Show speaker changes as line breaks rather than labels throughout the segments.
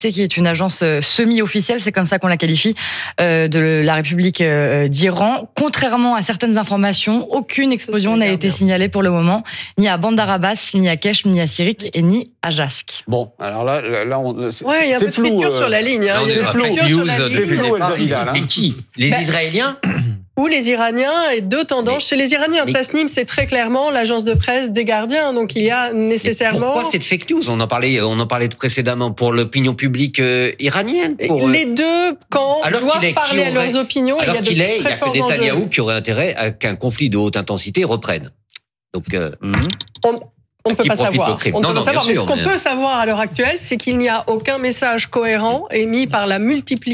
qui est une agence semi-officielle, c'est comme ça qu'on la qualifie, de la République d'Iran. Contrairement à certaines informations, aucune explosion n'a été signalée pour le moment, ni à Bandar Abbas, ni à Kesh, ni à Sirik, et ni à Jask.
Bon, alors là
il y a un peu de friture sur la ligne.
C'est flou. C'est flou,
Et qui ? Les Israéliens ?
Ou les Iraniens, et deux tendances chez les Iraniens. Tasnim, c'est très clairement l'agence de presse des Gardiens, donc il y a nécessairement...
Pourquoi cette fake news ? On en parlait précédemment pour l'opinion publique iranienne.
Les deux camps doivent parler à leurs opinions.
Alors
il y a
que Netanyahou qui aurait intérêt à qu'un conflit de haute intensité reprenne. Donc,
on ne peut pas savoir. Mais ce qu'on
peut
peut savoir à l'heure actuelle, c'est qu'il n'y a aucun message cohérent émis par la multitude,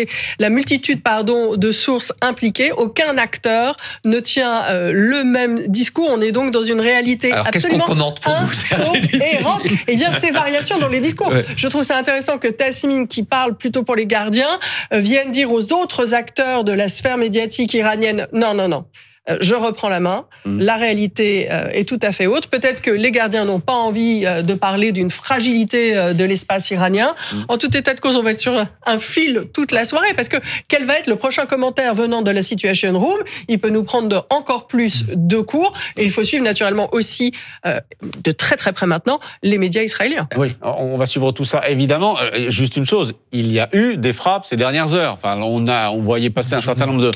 de sources impliquées. Aucun acteur ne tient le même discours. On est donc dans une réalité absolument incohérente. Eh bien, ces variations dans les discours. Ouais. Je trouve ça intéressant que Tasnim, qui parle plutôt pour les Gardiens, vienne dire aux autres acteurs de la sphère médiatique iranienne, non. Je reprends la main. La réalité est tout à fait haute. Peut-être que les Gardiens n'ont pas envie de parler d'une fragilité de l'espace iranien. En tout état de cause, on va être sur un fil toute la soirée, parce que quel va être le prochain commentaire venant de la Situation Room ? Il peut nous prendre encore plus de cours, et il faut suivre naturellement aussi, de très très près maintenant, les médias israéliens.
Oui, on va suivre tout ça, évidemment. Juste une chose, il y a eu des frappes ces dernières heures. Enfin, on voyait passer un certain nombre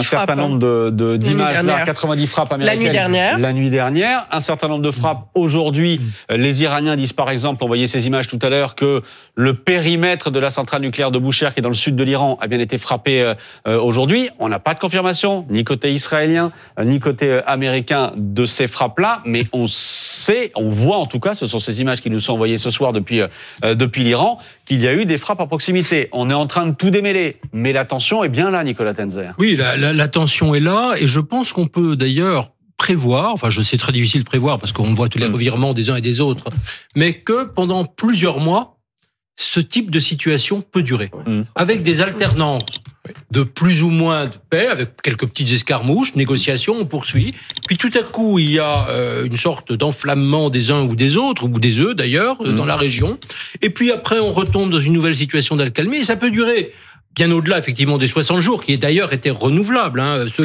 d'images. 90 frappes américaines la nuit dernière. Un certain nombre de frappes aujourd'hui. Les Iraniens disent par exemple, on voyait ces images tout à l'heure, que le périmètre de la centrale nucléaire de Bushehr, qui est dans le sud de l'Iran, a bien été frappé aujourd'hui. On n'a pas de confirmation, ni côté israélien, ni côté américain de ces frappes-là, mais on voit en tout cas, ce sont ces images qui nous sont envoyées ce soir depuis l'Iran, qu'il y a eu des frappes à proximité. On est en train de tout démêler, mais la tension est bien là, Nicolas Tenzer.
Oui, la tension est là, et je pense qu'on peut d'ailleurs prévoir, enfin je sais très difficile de prévoir parce qu'on voit tous les revirements des uns et des autres, mais que pendant plusieurs mois, ce type de situation peut durer, avec des alternances de plus ou moins de paix, avec quelques petites escarmouches, négociations, on poursuit. Puis tout à coup, il y a une sorte d'enflammement des uns ou des autres, ou des eux d'ailleurs, dans la région. Et puis après, on retombe dans une nouvelle situation d'accalmie, et ça peut durer bien au-delà, effectivement, des 60 jours, qui d'ailleurs étaient renouvelables, ceux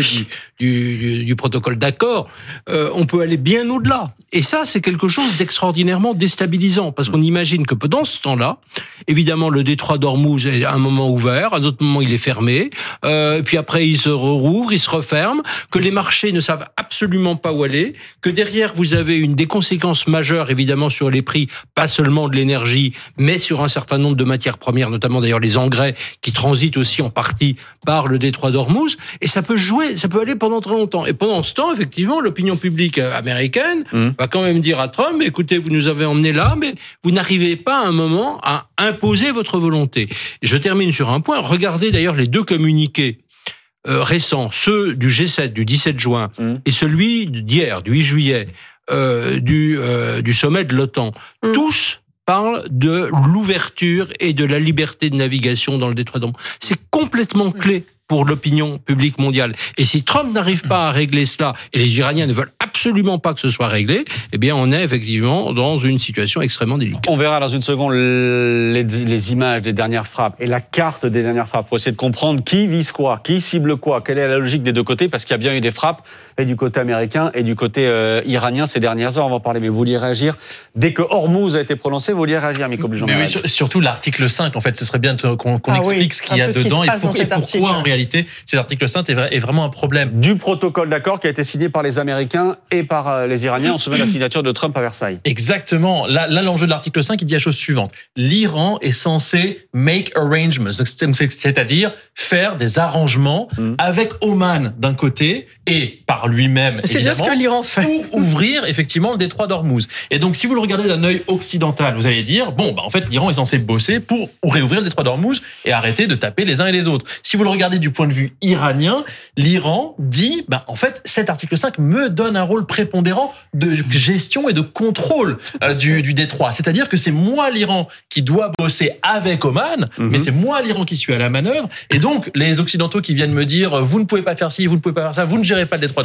du protocole d'accord. On peut aller bien au-delà. Et ça, c'est quelque chose d'extraordinairement déstabilisant, parce qu'on imagine que pendant ce temps-là, évidemment, le détroit d'Ormuz est à un moment ouvert, à d'autres moments, il est fermé, puis après, il se rouvre, il se referme, que les marchés ne savent absolument pas où aller, que derrière, vous avez des conséquences majeures, évidemment, sur les prix, pas seulement de l'énergie, mais sur un certain nombre de matières premières, notamment d'ailleurs les engrais, qui transitent aussi en partie par le détroit d'Ormuz, et ça peut aller pendant très longtemps. Et pendant ce temps, effectivement, l'opinion publique américaine va quand même dire à Trump, écoutez, vous nous avez emmenés là, mais vous n'arrivez pas à un moment à imposer votre volonté. Et je termine sur un point. Regardez d'ailleurs les deux communiqués récents, ceux du G7 du 17 juin et celui d'hier, du 8 juillet, du sommet de l'OTAN. Tous parle de l'ouverture et de la liberté de navigation dans le détroit d'Ormuz. C'est complètement clé pour l'opinion publique mondiale. Et si Trump n'arrive pas à régler cela, et les Iraniens ne veulent absolument pas que ce soit réglé, eh bien on est effectivement dans une situation extrêmement délicate.
On verra dans une seconde les images des dernières frappes et la carte des dernières frappes pour essayer de comprendre qui vise quoi, qui cible quoi, quelle est la logique des deux côtés, parce qu'il y a bien eu des frappes et du côté américain et du côté iranien ces dernières heures. On va en parler, mais vous vouliez réagir dès que Hormuz a été prononcé, vous vouliez réagir, Miko Jean.
Mais oui, surtout l'article 5, en fait, ce serait bien qu'on explique ce qu'il y a dedans et pourquoi en réalité cet article 5 est vraiment un problème.
Du protocole d'accord qui a été signé par les Américains et par les Iraniens. On se souvient de la signature de Trump à Versailles.
Exactement. Là, l'enjeu de l'article 5, il dit la chose suivante. L'Iran est censé make arrangements, c'est-à-dire faire des arrangements avec Oman d'un côté et par lui-même,
c'est bien ce que l'Iran fait.
Pour ouvrir effectivement le détroit d'Ormuz. Et donc, si vous le regardez d'un œil occidental, vous allez dire, en fait, l'Iran est censé bosser pour réouvrir le détroit d'Ormuz et arrêter de taper les uns et les autres. Si vous le regardez du point de vue iranien, l'Iran dit, en fait, cet article 5 me donne un rôle prépondérant de gestion et de contrôle du détroit. C'est-à-dire que c'est moi, l'Iran, qui dois bosser avec Oman, mais c'est moi, l'Iran, qui suis à la manœuvre. Et donc, les Occidentaux qui viennent me dire, vous ne pouvez pas faire ci, vous ne pouvez pas faire ça, vous ne gérez pas le détroit d'Ormuz,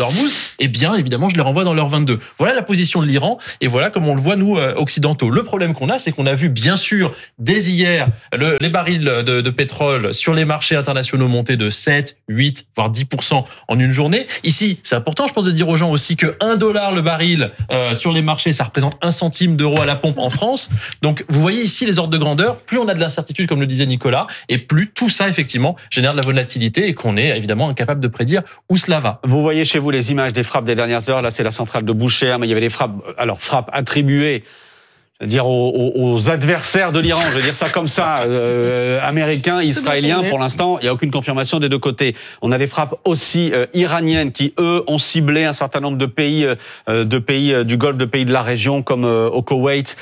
d'Ormuz, eh bien, évidemment, je les renvoie dans leur 22. Voilà la position de l'Iran, et voilà comme on le voit, nous, occidentaux. Le problème qu'on a, c'est qu'on a vu, bien sûr, dès hier, les barils de pétrole sur les marchés internationaux monter de 7, 8, voire 10% en une journée. Ici, c'est important, je pense, de dire aux gens aussi que $1 le baril sur les marchés, ça représente 1 centime d'euro à la pompe en France. Donc, vous voyez ici les ordres de grandeur. Plus on a de l'incertitude, comme le disait Nicolas, et plus tout ça, effectivement, génère de la volatilité et qu'on est évidemment incapable de prédire où cela va.
Vous voyez chez vous les images des frappes des dernières heures. Là, c'est la centrale de Boucher, mais il y avait des frappes, frappes attribuées, dire aux adversaires de l'Iran, je veux dire ça comme ça, américains, israéliens. Pour l'instant, il n'y a aucune confirmation des deux côtés. On a des frappes aussi iraniennes qui, eux, ont ciblé un certain nombre de pays du Golfe, de pays de la région, comme au Koweït,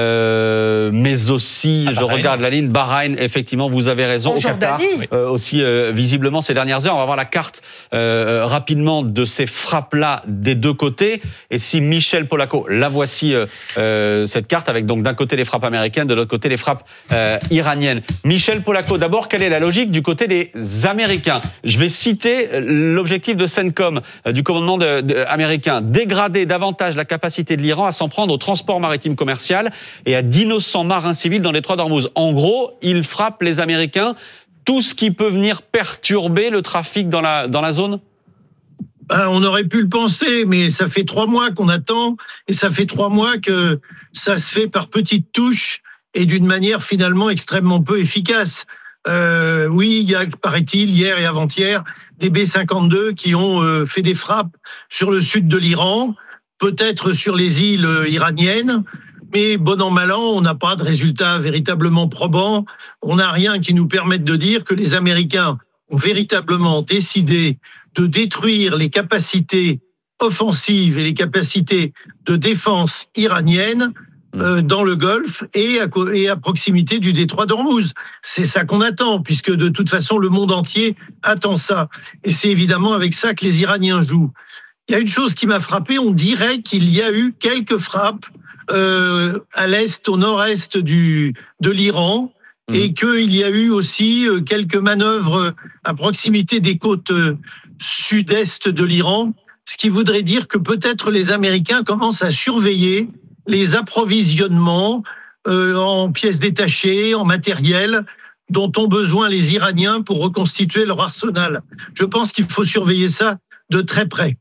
mais aussi, je regarde la ligne, Bahreïn, effectivement, vous avez raison, au Qatar, aussi visiblement ces dernières heures. On va voir la carte rapidement de ces frappes-là des deux côtés. Et si Michel Polaco, la voici, cette carte, avec donc d'un côté les frappes américaines, de l'autre côté les frappes iraniennes. Michel Polaco, d'abord, quelle est la logique du côté des Américains ? Je vais citer l'objectif de CENTCOM, du commandement américain, dégrader davantage la capacité de l'Iran à s'en prendre au transport maritime commercial et à d'innocents marins civils dans les détroit d'Ormuz. En gros, ils frappent les Américains, tout ce qui peut venir perturber le trafic dans la zone ?
On aurait pu le penser, mais ça fait 3 mois qu'on attend, et ça fait 3 mois que ça se fait par petites touches et d'une manière finalement extrêmement peu efficace. Oui, il y a, paraît-il, hier et avant-hier, des B-52 qui ont fait des frappes sur le sud de l'Iran, peut-être sur les îles iraniennes, mais bon an, mal an, on n'a pas de résultats véritablement probants. On n'a rien qui nous permette de dire que les Américains ont véritablement décidé de détruire les capacités offensives et les capacités de défense iraniennes dans le Golfe et à proximité du détroit d'Ormuz. C'est ça qu'on attend, puisque de toute façon, le monde entier attend ça. Et c'est évidemment avec ça que les Iraniens jouent. Il y a une chose qui m'a frappé, on dirait qu'il y a eu quelques frappes à l'est, au nord-est de l'Iran, et qu'il y a eu aussi quelques manœuvres à proximité des côtes sud-est de l'Iran, ce qui voudrait dire que peut-être les Américains commencent à surveiller les approvisionnements en pièces détachées, en matériel, dont ont besoin les Iraniens pour reconstituer leur arsenal. Je pense qu'il faut surveiller ça de très près.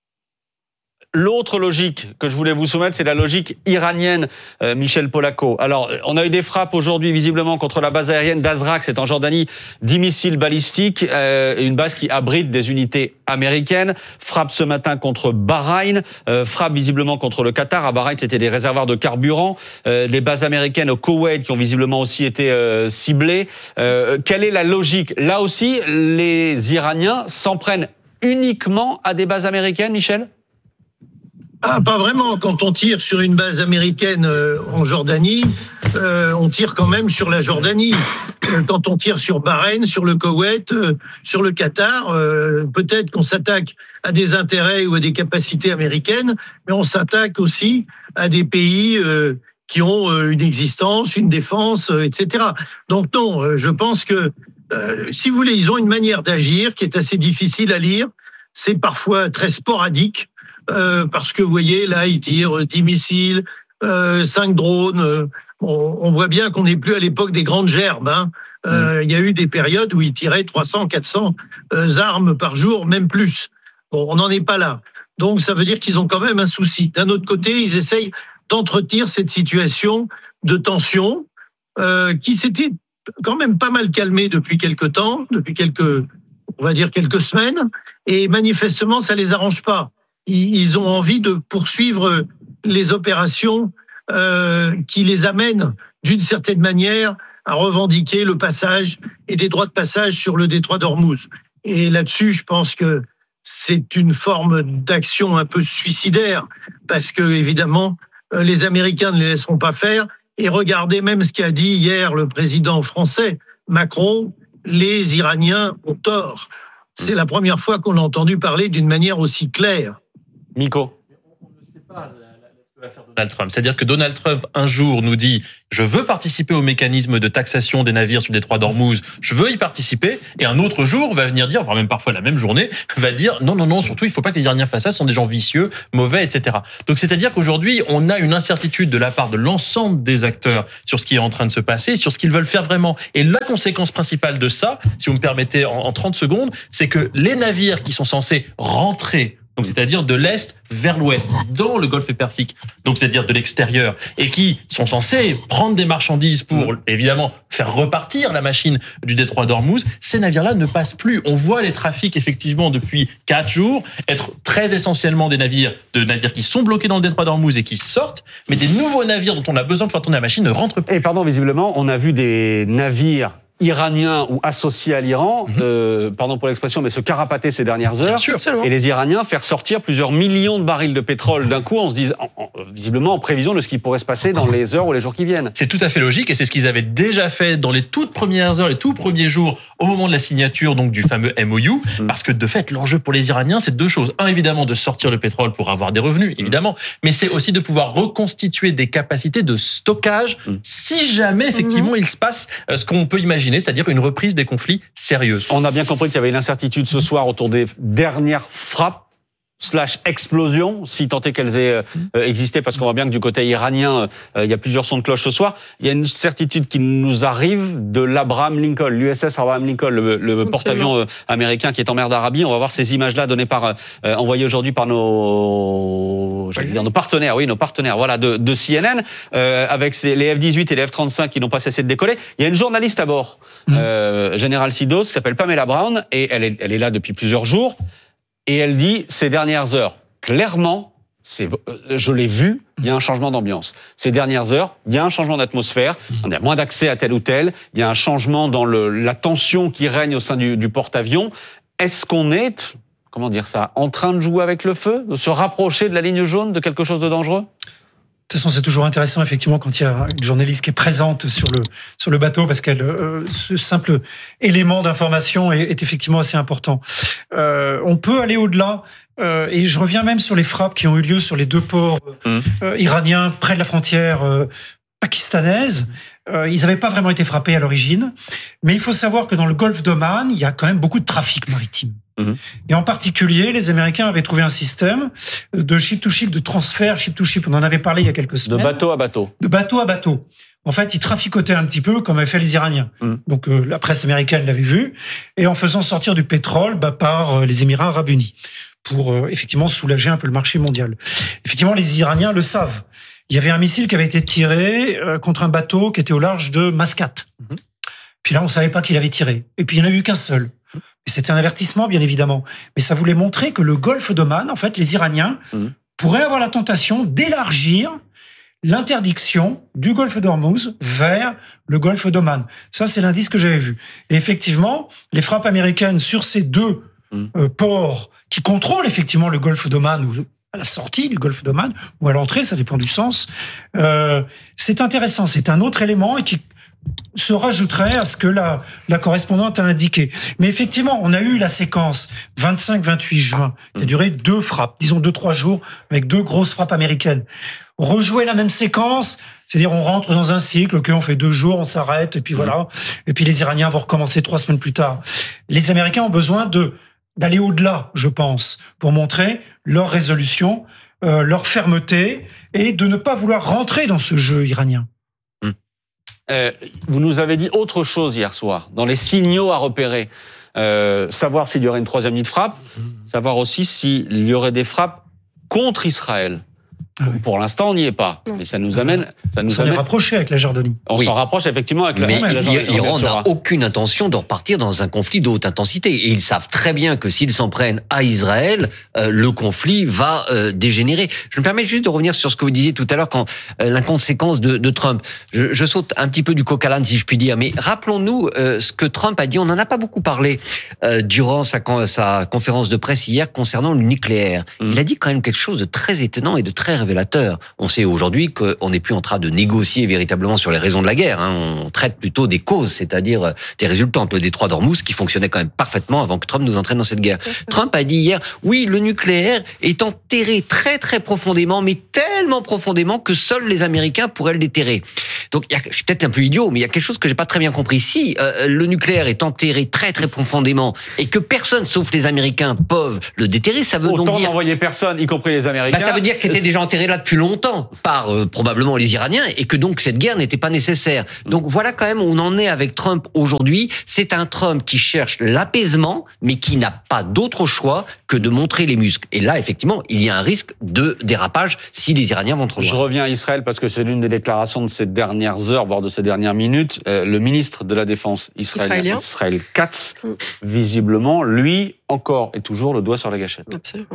L'autre logique que je voulais vous soumettre, c'est la logique iranienne, Michel Polaco. Alors, on a eu des frappes aujourd'hui, visiblement, contre la base aérienne d'Azraq, c'est en Jordanie, 10 missiles balistiques, une base qui abrite des unités américaines. Frappe ce matin contre Bahreïn, frappe visiblement contre le Qatar. À Bahreïn, c'était des réservoirs de carburant. Les bases américaines au Koweït qui ont visiblement aussi été ciblées. Quelle est la logique ? Là aussi, les Iraniens s'en prennent uniquement à des bases américaines, Michel ?
Pas vraiment. Quand on tire sur une base américaine en Jordanie, on tire quand même sur la Jordanie. Quand on tire sur Bahreïn, sur le Koweït, sur le Qatar, peut-être qu'on s'attaque à des intérêts ou à des capacités américaines, mais on s'attaque aussi à des pays qui ont une existence, une défense, etc. Donc non, je pense que, si vous voulez, ils ont une manière d'agir qui est assez difficile à lire. C'est parfois très sporadique. Parce que vous voyez, là, ils tirent 10 missiles, 5 drones. On voit bien qu'on n'est plus à l'époque des grandes gerbes. Il y a eu des périodes où ils tiraient 300, 400 armes par jour, même plus. Bon, on n'en est pas là. Donc, ça veut dire qu'ils ont quand même un souci. D'un autre côté, ils essayent d'entretenir cette situation de tension qui s'était quand même pas mal calmée depuis quelque temps, depuis on va dire quelques semaines. Et manifestement, ça les arrange pas. Ils ont envie de poursuivre les opérations qui les amènent, d'une certaine manière, à revendiquer le passage et des droits de passage sur le détroit d'Ormuz. Et là-dessus, je pense que c'est une forme d'action un peu suicidaire, parce que, évidemment, les Américains ne les laisseront pas faire. Et regardez même ce qu'a dit hier le président français, Macron, les Iraniens ont tort. C'est la première fois qu'on a entendu parler d'une manière aussi claire.
Miko.
On ne sait pas la Donald Trump. C'est-à-dire que Donald Trump, un jour, nous dit « Je veux participer au mécanisme de taxation des navires sur le détroit d'Ormuz, je veux y participer », et un autre jour va venir dire, voire même parfois la même journée, va dire « Non, surtout, il ne faut pas que les Iraniens fassent ça, ce sont des gens vicieux, mauvais, etc. » Donc, c'est-à-dire qu'aujourd'hui, on a une incertitude de la part de l'ensemble des acteurs sur ce qui est en train de se passer, sur ce qu'ils veulent faire vraiment. Et la conséquence principale de ça, si vous me permettez en 30 secondes, c'est que les navires qui sont censés rentrer, donc c'est-à-dire de l'Est vers l'Ouest, dans le Golfe Persique, donc c'est-à-dire de l'extérieur, et qui sont censés prendre des marchandises pour, évidemment, faire repartir la machine du détroit d'Ormuz, ces navires-là ne passent plus. On voit les trafics, effectivement, depuis 4 jours, être très essentiellement des navires qui sont bloqués dans le détroit d'Ormuz et qui sortent, mais des nouveaux navires dont on a besoin pour faire tourner la machine ne rentrent plus.
Et pardon, visiblement, on a vu des navires iraniens ou associés à l'Iran, pardon pour l'expression, mais se carapater ces dernières heures, et les Iraniens faire sortir plusieurs millions de barils de pétrole d'un coup, on se dit, visiblement en prévision de ce qui pourrait se passer dans les heures ou les jours qui viennent.
C'est tout à fait logique, et c'est ce qu'ils avaient déjà fait dans les toutes premières heures, les tout premiers jours, au moment de la signature donc du fameux MOU, parce que de fait, l'enjeu pour les Iraniens, c'est 2 choses. Un, évidemment, de sortir le pétrole pour avoir des revenus, évidemment, mais c'est aussi de pouvoir reconstituer des capacités de stockage si jamais, effectivement, il se passe ce qu'on peut imaginer, c'est-à-dire une reprise des conflits sérieuse.
On a bien compris qu'il y avait une incertitude ce soir autour des dernières frappes / explosions, si tant est qu'elles aient existé, parce qu'on voit bien que du côté iranien, il y a plusieurs sons de cloche ce soir. Il y a une certitude qui nous arrive de l'Abraham Lincoln, l'USS Abraham Lincoln, le porte-avions américain qui est en mer d'Arabie. On va voir ces images-là données envoyées aujourd'hui par nos partenaires, voilà, de CNN, avec les F-18 et les F-35 qui n'ont pas cessé de décoller. Il y a une journaliste à bord, Général Sidos, qui s'appelle Pamela Brown, et elle est là depuis plusieurs jours. Et elle dit, ces dernières heures, clairement, je l'ai vu, il y a un changement d'ambiance. Ces dernières heures, il y a un changement d'atmosphère, on a moins d'accès à tel ou tel, il y a un changement dans la tension qui règne au sein du porte-avions. Est-ce qu'on est, comment dire ça, en train de jouer avec le feu, de se rapprocher de la ligne jaune, de quelque chose de dangereux ?
De toute façon, c'est toujours intéressant, effectivement, quand il y a une journaliste qui est présente sur le bateau, parce que ce simple élément d'information est effectivement assez important. On peut aller au-delà, et je reviens même sur les frappes qui ont eu lieu sur les 2 ports iraniens près de la frontière pakistanaise. Ils n'avaient pas vraiment été frappés à l'origine, mais il faut savoir que dans le golfe d'Oman, il y a quand même beaucoup de trafic maritime. Et en particulier, les Américains avaient trouvé un système de ship-to-ship, de transfert ship-to-ship. On en avait parlé il y a quelques semaines.
De bateau à bateau.
De bateau à bateau. En fait, ils traficotaient un petit peu comme avaient fait les Iraniens. Donc la presse américaine l'avait vu, et en faisant sortir du pétrole par les Émirats arabes unis, pour effectivement soulager un peu le marché mondial. Effectivement, les Iraniens le savent. Il y avait un missile qui avait été tiré contre un bateau qui était au large de Mascate. Puis là, on ne savait pas qu'il avait tiré. Et puis, il n'y en a eu qu'un seul. Et c'était un avertissement, bien évidemment. Mais ça voulait montrer que le golfe d'Oman, en fait, les Iraniens pourraient avoir la tentation d'élargir l'interdiction du golfe d'Ormuz vers le golfe d'Oman. Ça, c'est l'indice que j'avais vu. Et effectivement, les frappes américaines sur ces 2 ports qui contrôlent effectivement le golfe d'Oman, ou à la sortie du golfe d'Oman, ou à l'entrée, ça dépend du sens, c'est intéressant. C'est un autre élément et qui se rajouterait à ce que la correspondante a indiqué. Mais effectivement, on a eu la séquence 25-28 juin, qui a duré 2 frappes, disons 2-3 jours, avec 2 grosses frappes américaines. Rejouer la même séquence, c'est-à-dire on rentre dans un cycle, on fait 2 jours, on s'arrête, et puis voilà. Et puis les Iraniens vont recommencer 3 semaines plus tard. Les Américains ont besoin d'aller au-delà, je pense, pour montrer leur résolution, leur fermeté, et de ne pas vouloir rentrer dans ce jeu iranien.
Vous nous avez dit autre chose hier soir, dans les signaux à repérer. Savoir s'il y aurait une 3e nuit de frappe, savoir aussi s'il y aurait des frappes contre Israël. Pour l'instant, on n'y est pas. Et ça nous amène...
On s'en est rapproché avec la Jordanie.
On s'en rapproche effectivement avec la Jordanie.
Mais l'Iran n'a aucune intention de repartir dans un conflit de haute intensité. Et ils savent très bien que s'ils s'en prennent à Israël, le conflit va dégénérer. Je me permets juste de revenir sur ce que vous disiez tout à l'heure, quand l'inconséquence de Trump. Je saute un petit peu du coq à l'âne, si je puis dire. Mais rappelons-nous ce que Trump a dit. On n'en a pas beaucoup parlé durant sa conférence de presse hier concernant le nucléaire. Il a dit quand même quelque chose de très étonnant et de très révélateur. On sait aujourd'hui qu'on n'est plus en train de négocier véritablement sur les raisons de la guerre. On traite plutôt des causes, c'est-à-dire des résultats. Le détroit d'Ormuz qui fonctionnait quand même parfaitement avant que Trump nous entraîne dans cette guerre. Trump a dit hier, oui, le nucléaire est enterré très très profondément, mais tellement profondément que seuls les Américains pourraient le déterrer. Donc, je suis peut-être un peu idiot, mais il y a quelque chose que j'ai pas très bien compris. Si le nucléaire est enterré très très profondément et que personne sauf les Américains peuvent le déterrer, ça veut donc dire...
Autant n'envoyer personne, y compris les Américains.
Ça veut dire que c'était déjà enterré là depuis longtemps par probablement les Iraniens et que donc cette guerre n'était pas nécessaire. Donc voilà quand même où on en est avec Trump aujourd'hui. C'est un Trump qui cherche l'apaisement, mais qui n'a pas d'autre choix que de montrer les muscles. Et là, effectivement, il y a un risque de dérapage si les Iraniens vont trop loin.
Je reviens à Israël parce que c'est l'une des déclarations de ces dernières heures, voire de ces dernières minutes. Le ministre de la Défense israélien, Israël Katz, visiblement, lui, encore et toujours le doigt sur la gâchette.
Absolument.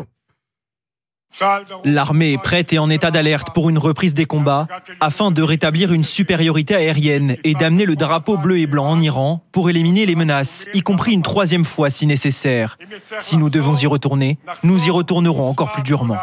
L'armée est prête et en état d'alerte pour une reprise des combats afin de rétablir une supériorité aérienne et d'amener le drapeau bleu et blanc en Iran pour éliminer les menaces, y compris une troisième fois si nécessaire. Si nous devons y retourner, nous y retournerons encore plus durement.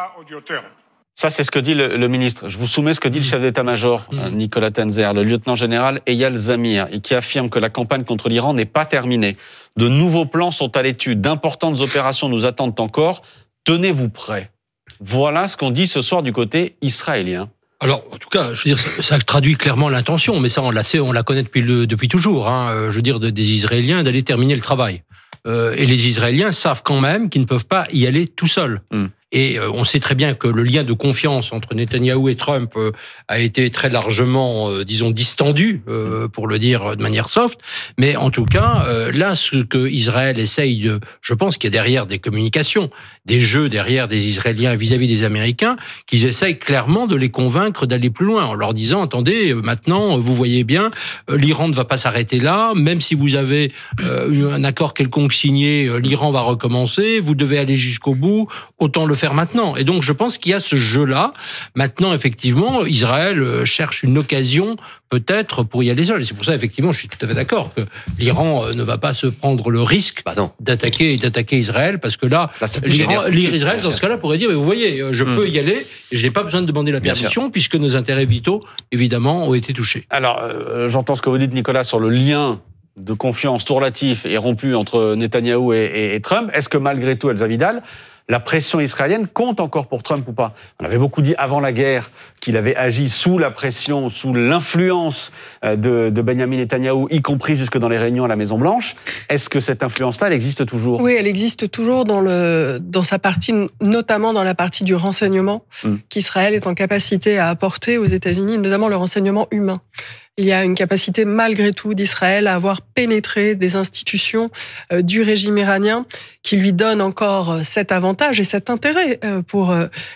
Ça, c'est ce que dit le ministre. Je vous soumets ce que dit le chef d'état-major, Nicolas Tenzer, le lieutenant-général Eyal Zamir, et qui affirme que la campagne contre l'Iran n'est pas terminée. De nouveaux plans sont à l'étude. D'importantes opérations nous attendent encore. Tenez-vous prêts. Voilà ce qu'on dit ce soir du côté israélien.
Alors, en tout cas, je veux dire, ça traduit clairement l'intention, mais ça, on la connaît depuis toujours. Je veux dire, des Israéliens d'aller terminer le travail. Et les Israéliens savent quand même qu'ils ne peuvent pas y aller tout seuls. Et on sait très bien que le lien de confiance entre Netanyahou et Trump a été très largement, disons, distendu, pour le dire de manière soft. Mais en tout cas, là, ce que Israël essaye, je pense qu'il y a derrière des communications, des jeux derrière des Israéliens vis-à-vis des Américains, qu'ils essayent clairement de les convaincre d'aller plus loin, en leur disant, attendez, maintenant, vous voyez bien, l'Iran ne va pas s'arrêter là, même si vous avez un accord quelconque signé, l'Iran va recommencer, vous devez aller jusqu'au bout, autant le faire maintenant. Et donc, je pense qu'il y a ce jeu-là. Maintenant, effectivement, Israël cherche une occasion, peut-être, pour y aller seul. Et c'est pour ça, effectivement, je suis tout à fait d'accord que l'Iran ne va pas se prendre le risque d'attaquer Israël, parce que là l'Israël, dans ce cas-là, pourrait dire, mais vous voyez, je peux y aller, et je n'ai pas besoin de demander la permission, puisque nos intérêts vitaux, évidemment, ont été touchés.
Alors, j'entends ce que vous dites, Nicolas, sur le lien de confiance tout relatif et rompu entre Netanyahou et Trump. Est-ce que malgré tout, Elsa Vidal, la pression israélienne compte encore pour Trump ou pas? On avait beaucoup dit avant la guerre qu'il avait agi sous la pression, sous l'influence de Benjamin Netanyahou, y compris jusque dans les réunions à la Maison-Blanche. Est-ce que cette influence-là, elle existe toujours?
Oui, elle existe toujours dans sa partie, notamment dans la partie du renseignement qu'Israël est en capacité à apporter aux États-Unis, notamment le renseignement humain. Il y a une capacité malgré tout d'Israël à avoir pénétré des institutions du régime iranien qui lui donne encore cet avantage et cet intérêt pour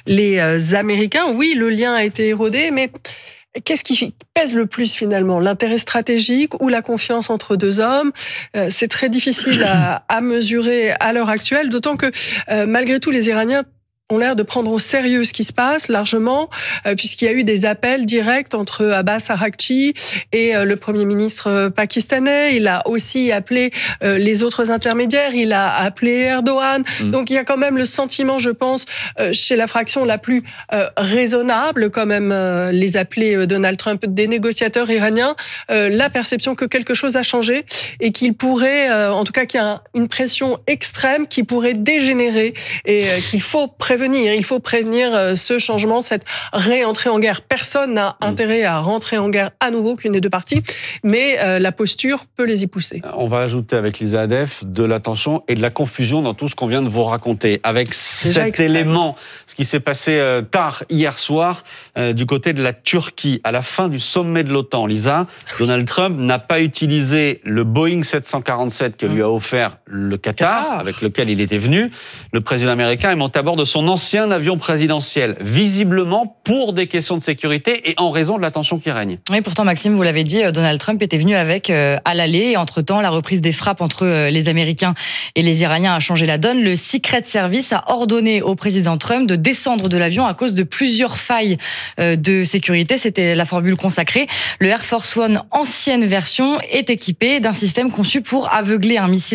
les Américains. Oui, le lien a été érodé, mais qu'est-ce qui pèse le plus finalement? L'intérêt stratégique ou la confiance entre deux hommes? C'est très difficile à mesurer à l'heure actuelle, d'autant que malgré tout les Iraniens ont l'air de prendre au sérieux ce qui se passe largement, puisqu'il y a eu des appels directs entre Abbas Araghchi et le Premier ministre pakistanais. Il a aussi appelé les autres intermédiaires, il a appelé Erdogan. Donc il y a quand même le sentiment, je pense, chez la fraction la plus raisonnable, quand même les appelés Donald Trump, des négociateurs iraniens, la perception que quelque chose a changé et qu'il pourrait, en tout cas qu'il y a une pression extrême qui pourrait dégénérer et qu'il faut il faut prévenir ce changement, cette réentrée en guerre. Personne n'a intérêt à rentrer en guerre à nouveau, qu'une des deux parties, mais la posture peut les y pousser.
On va ajouter avec Lisa Adef de la tension et de la confusion dans tout ce qu'on vient de vous raconter. Avec cet élément, ce qui s'est passé tard hier soir du côté de la Turquie, à la fin du sommet de l'OTAN. Lisa, Donald Trump n'a pas utilisé le Boeing 747 que lui a offert le Qatar, avec lequel il était venu. Le président américain est monté à bord de son ancien avion présidentiel, visiblement pour des questions de sécurité et en raison de la tension qui règne.
Oui, pourtant, Maxime, vous l'avez dit, Donald Trump était venu avec à l'aller. Et entre-temps, la reprise des frappes entre les Américains et les Iraniens a changé la donne. Le Secret Service a ordonné au président Trump de descendre de l'avion à cause de plusieurs failles de sécurité. C'était la formule consacrée. Le Air Force One, ancienne version, est équipé d'un système conçu pour aveugler un missile anti-aérien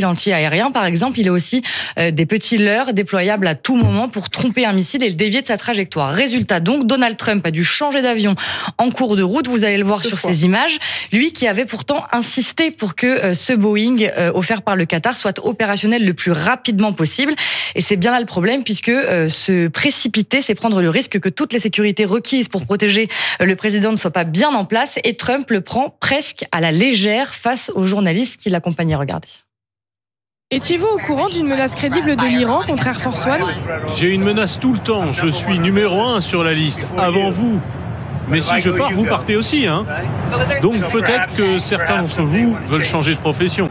aérien, par exemple, il a aussi des petits leurres déployables à tout moment pour tromper un missile et le dévier de sa trajectoire. Résultat donc, Donald Trump a dû changer d'avion en cours de route. Vous allez le voir sur ces images. Lui qui avait pourtant insisté pour que ce Boeing offert par le Qatar soit opérationnel le plus rapidement possible. Et c'est bien là le problème, puisque se précipiter, c'est prendre le risque que toutes les sécurités requises pour protéger le président ne soient pas bien en place. Et Trump le prend presque à la légère face aux journalistes qui l'accompagnaient. Regardez.
Étiez-vous au courant d'une menace crédible de l'Iran contre Air Force One ?
J'ai une menace tout le temps. Je suis numéro 1 sur la liste, avant vous. Mais si je pars, vous partez aussi, hein. Donc peut-être que certains d'entre vous veulent changer de profession.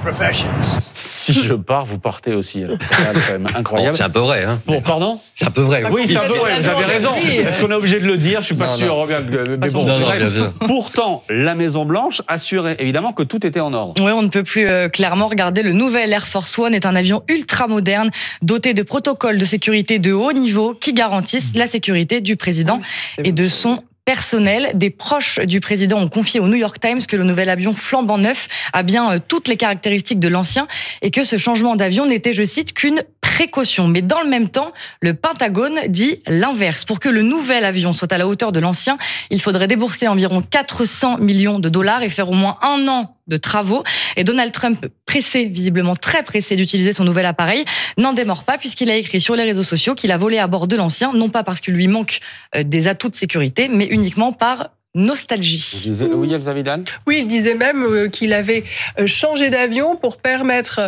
Si je pars, vous partez aussi. C'est quand même incroyable.
Bon, c'est un peu vrai, hein.
Bon, pardon ?
C'est un peu vrai.
Oui, c'est un peu vrai. Vous avez raison. Est-ce qu'on est obligé de le dire ? Je suis pas sûr. Mais bon, pourtant, la Maison Blanche assurait évidemment que tout était en ordre.
Oui, on ne peut plus clairement regarder. Le nouvel Air Force One est un avion ultra moderne, doté de protocoles de sécurité de haut niveau qui garantissent la sécurité du président et de son personnel. Des proches du président ont confié au New York Times que le nouvel avion flambant neuf a bien toutes les caractéristiques de l'ancien et que ce changement d'avion n'était, je cite, qu'une précaution. Mais dans le même temps, le Pentagone dit l'inverse. Pour que le nouvel avion soit à la hauteur de l'ancien, il faudrait débourser environ 400 millions de dollars et faire au moins 1 an de travaux. Et Donald Trump, pressé, visiblement très pressé d'utiliser son nouvel appareil, n'en démord pas puisqu'il a écrit sur les réseaux sociaux qu'il a volé à bord de l'ancien, non pas parce qu'il lui manque des atouts de sécurité, mais uniquement par nostalgie.
Oui, Elsa Vidal ?
Oui, il disait même qu'il avait changé d'avion pour permettre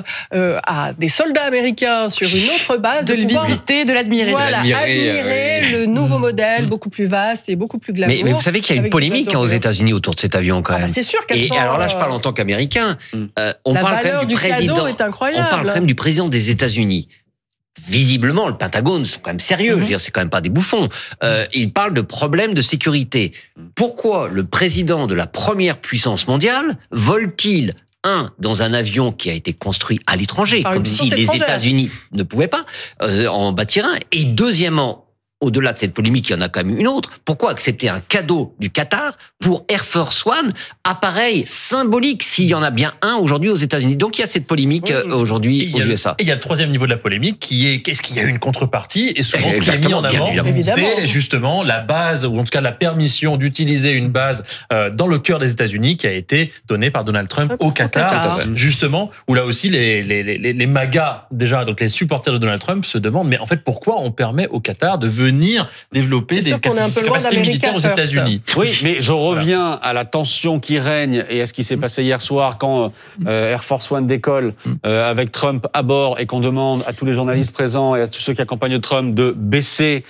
à des soldats américains sur une autre base
de le visiter, de l'admirer.
Voilà, admirer le nouveau modèle, beaucoup plus vaste et beaucoup plus glamour.
Mais vous savez qu'il y a une polémique aux États-Unis autour de cet avion quand même.
C'est sûr qu'elle
Et alors là, je parle en tant qu'Américain. On parle quand même du président.
Est incroyable.
On parle quand même du président des États-Unis. Visiblement, le Pentagone sont quand même sérieux. Je veux dire, c'est quand même pas des bouffons. Ils parlent de problèmes de sécurité. Pourquoi le président de la première puissance mondiale vole-t-il dans un avion qui a été construit à l'étranger, comme si les États-Unis ne pouvaient pas en bâtir un. Et deuxièmement, au-delà de cette polémique, il y en a quand même une autre. Pourquoi accepter un cadeau du Qatar pour Air Force One, appareil symbolique, s'il y en a bien un aujourd'hui aux États-Unis ? Donc il y a cette polémique aujourd'hui aux USA.
Et il y a le troisième niveau de la polémique qui est qu'est-ce qu'il y a eu une contrepartie ? Et souvent, ce qui est mis en avant, c'est justement la base, ou en tout cas la permission d'utiliser une base dans le cœur des États-Unis qui a été donnée par Donald Trump au Qatar. Justement, où là aussi les MAGA, déjà, donc les supporters de Donald Trump se demandent, mais en fait, pourquoi on permet au Qatar de venir développer des capacités militaires aux États-Unis.
Oui, mais je reviens à la tension qui règne et à ce qui s'est passé hier soir quand Air Force One décolle avec Trump à bord et qu'on demande à tous les journalistes présents et à tous ceux qui accompagnent Trump de baisser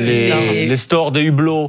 les stores des hublots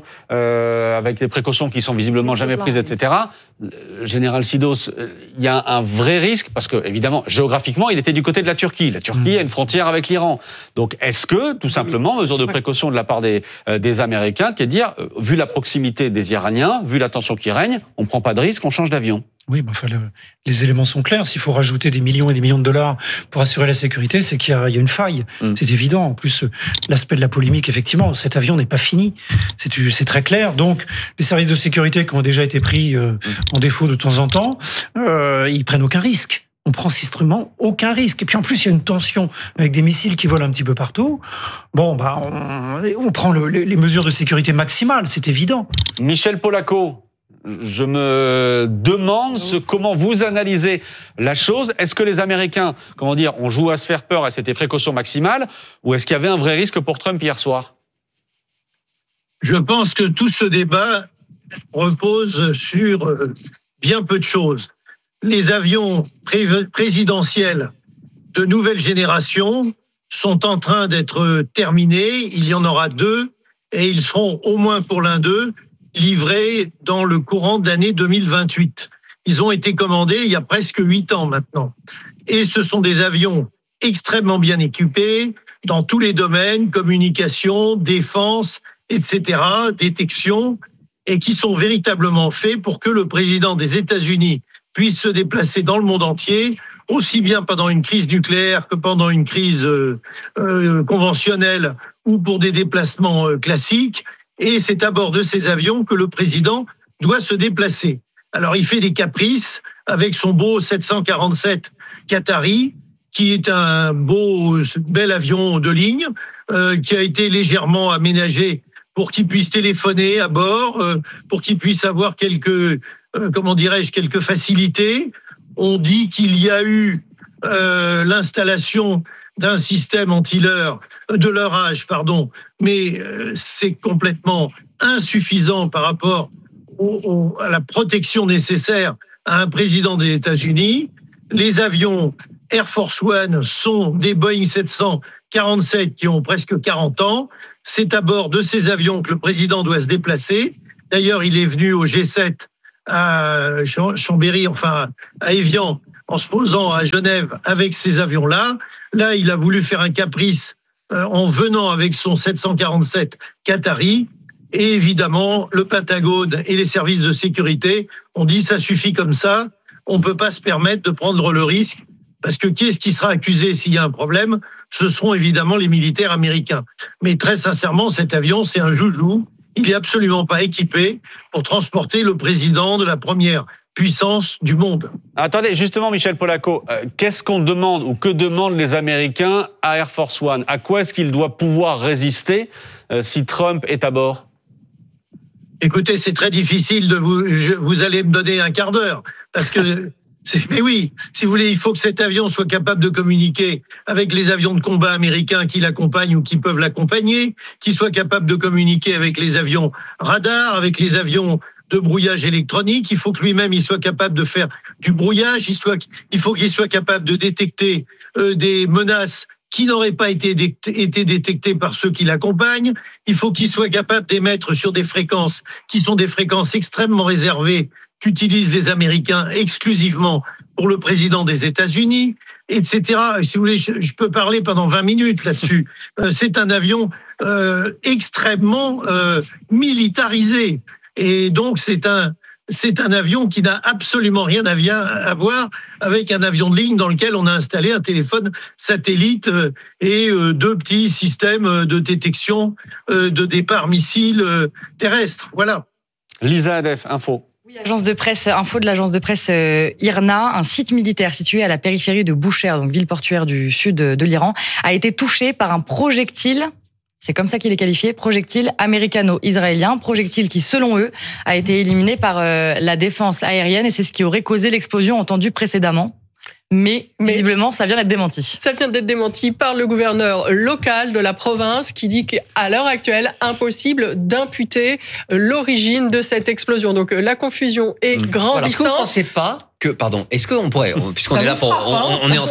avec les précautions qui sont visiblement jamais prises, etc. Général Sidos, il y a un vrai risque parce que, évidemment, géographiquement, il était du côté de la Turquie. La Turquie a une frontière avec l'Iran. Donc, est-ce que, tout simplement, mesure de précaution de la part des Américains, qui est de dire, vu la proximité des Iraniens, vu la tension qui règne, on ne prend pas de risque, on change d'avion.
Oui, mais enfin, les éléments sont clairs. S'il faut rajouter des millions et des millions de dollars pour assurer la sécurité, c'est qu'il y a une faille. C'est évident. En plus, l'aspect de la polémique, effectivement, cet avion n'est pas fini. C'est très clair. Donc, les services de sécurité qui ont déjà été pris en défaut de temps en temps, ils prennent aucun risque. On prend strictement aucun risque. Et puis en plus, il y a une tension avec des missiles qui volent un petit peu partout. Bon, on prend les mesures de sécurité maximales, c'est évident.
Michel Polaco, je me demande comment vous analysez la chose. Est-ce que les Américains, on joue à se faire peur et c'était précaution maximale, ou est-ce qu'il y avait un vrai risque pour Trump hier soir ?
Je pense que tout ce débat repose sur bien peu de choses. Les avions présidentiels de nouvelle génération sont en train d'être terminés. Il y en aura 2 et ils seront au moins pour l'un d'eux livrés dans le courant de l'année 2028. Ils ont été commandés il y a presque 8 ans maintenant. Et ce sont des avions extrêmement bien équipés dans tous les domaines, communication, défense, etc., détection, et qui sont véritablement faits pour que le président des États-Unis puisse se déplacer dans le monde entier, aussi bien pendant une crise nucléaire que pendant une crise conventionnelle ou pour des déplacements classiques. Et c'est à bord de ces avions que le président doit se déplacer. Alors, il fait des caprices avec son beau 747 Qatari, qui est un bel avion de ligne, qui a été légèrement aménagé pour qu'il puisse téléphoner à bord, pour qu'il puisse avoir quelques facilités. On dit qu'il y a eu l'installation d'un système de leurrage, mais c'est complètement insuffisant par rapport à la protection nécessaire à un président des États-Unis. Les avions Air Force One sont des Boeing 747 qui ont presque 40 ans. C'est à bord de ces avions que le président doit se déplacer. D'ailleurs, il est venu au G7 à Chambéry, à Évian, en se posant à Genève avec ces avions-là. Là, il a voulu faire un caprice en venant avec son 747 Qatari. Et évidemment, le Pentagone et les services de sécurité ont dit ça suffit comme ça, on ne peut pas se permettre de prendre le risque, parce que qui est-ce qui sera accusé s'il y a un problème? Ce seront évidemment les militaires américains. Mais très sincèrement, cet avion, c'est un joujou. Il n'est absolument pas équipé pour transporter le président de la première puissance du monde.
Attendez, justement, Michel Polaco, qu'est-ce qu'on demande ou que demandent les Américains à Air Force One? À quoi est-ce qu'il doit pouvoir résister si Trump est à bord?
Écoutez, c'est très difficile vous allez me donner un quart d'heure, parce que, mais oui, si vous voulez, il faut que cet avion soit capable de communiquer avec les avions de combat américains qui l'accompagnent ou qui peuvent l'accompagner, qu'il soit capable de communiquer avec les avions radars, avec les avions de brouillage électronique. Il faut que lui-même, il soit capable de faire du brouillage. Il faut qu'il soit capable de détecter des menaces qui n'auraient pas été détectées par ceux qui l'accompagnent. Il faut qu'il soit capable d'émettre sur des fréquences qui sont des fréquences extrêmement réservées qu'utilisent les Américains exclusivement pour le président des États-Unis, etc. Si vous voulez, je peux parler pendant 20 minutes là-dessus. C'est un avion extrêmement militarisé. Et donc, c'est un avion qui n'a absolument rien à voir avec un avion de ligne dans lequel on a installé un téléphone satellite et deux petits systèmes de détection de départ missiles terrestres. Voilà.
Lisa Adef, info.
Oui, agence de presse, info de l'agence de presse IRNA, un site militaire situé à la périphérie de Boucher, donc ville portuaire du sud de l'Iran, a été touché par un projectile. C'est comme ça qu'il est qualifié, projectile américano-israélien, projectile qui, selon eux, a été éliminé par la défense aérienne et c'est ce qui aurait causé l'explosion entendue précédemment. Mais visiblement, ça vient d'être démenti.
Ça vient d'être démenti par le gouverneur local de la province qui dit qu'à l'heure actuelle, impossible d'imputer l'origine de cette explosion. Donc la confusion est grandissante.
Est-ce que vous ne pensez pas est-ce qu'on pourrait, puisqu'on est là on est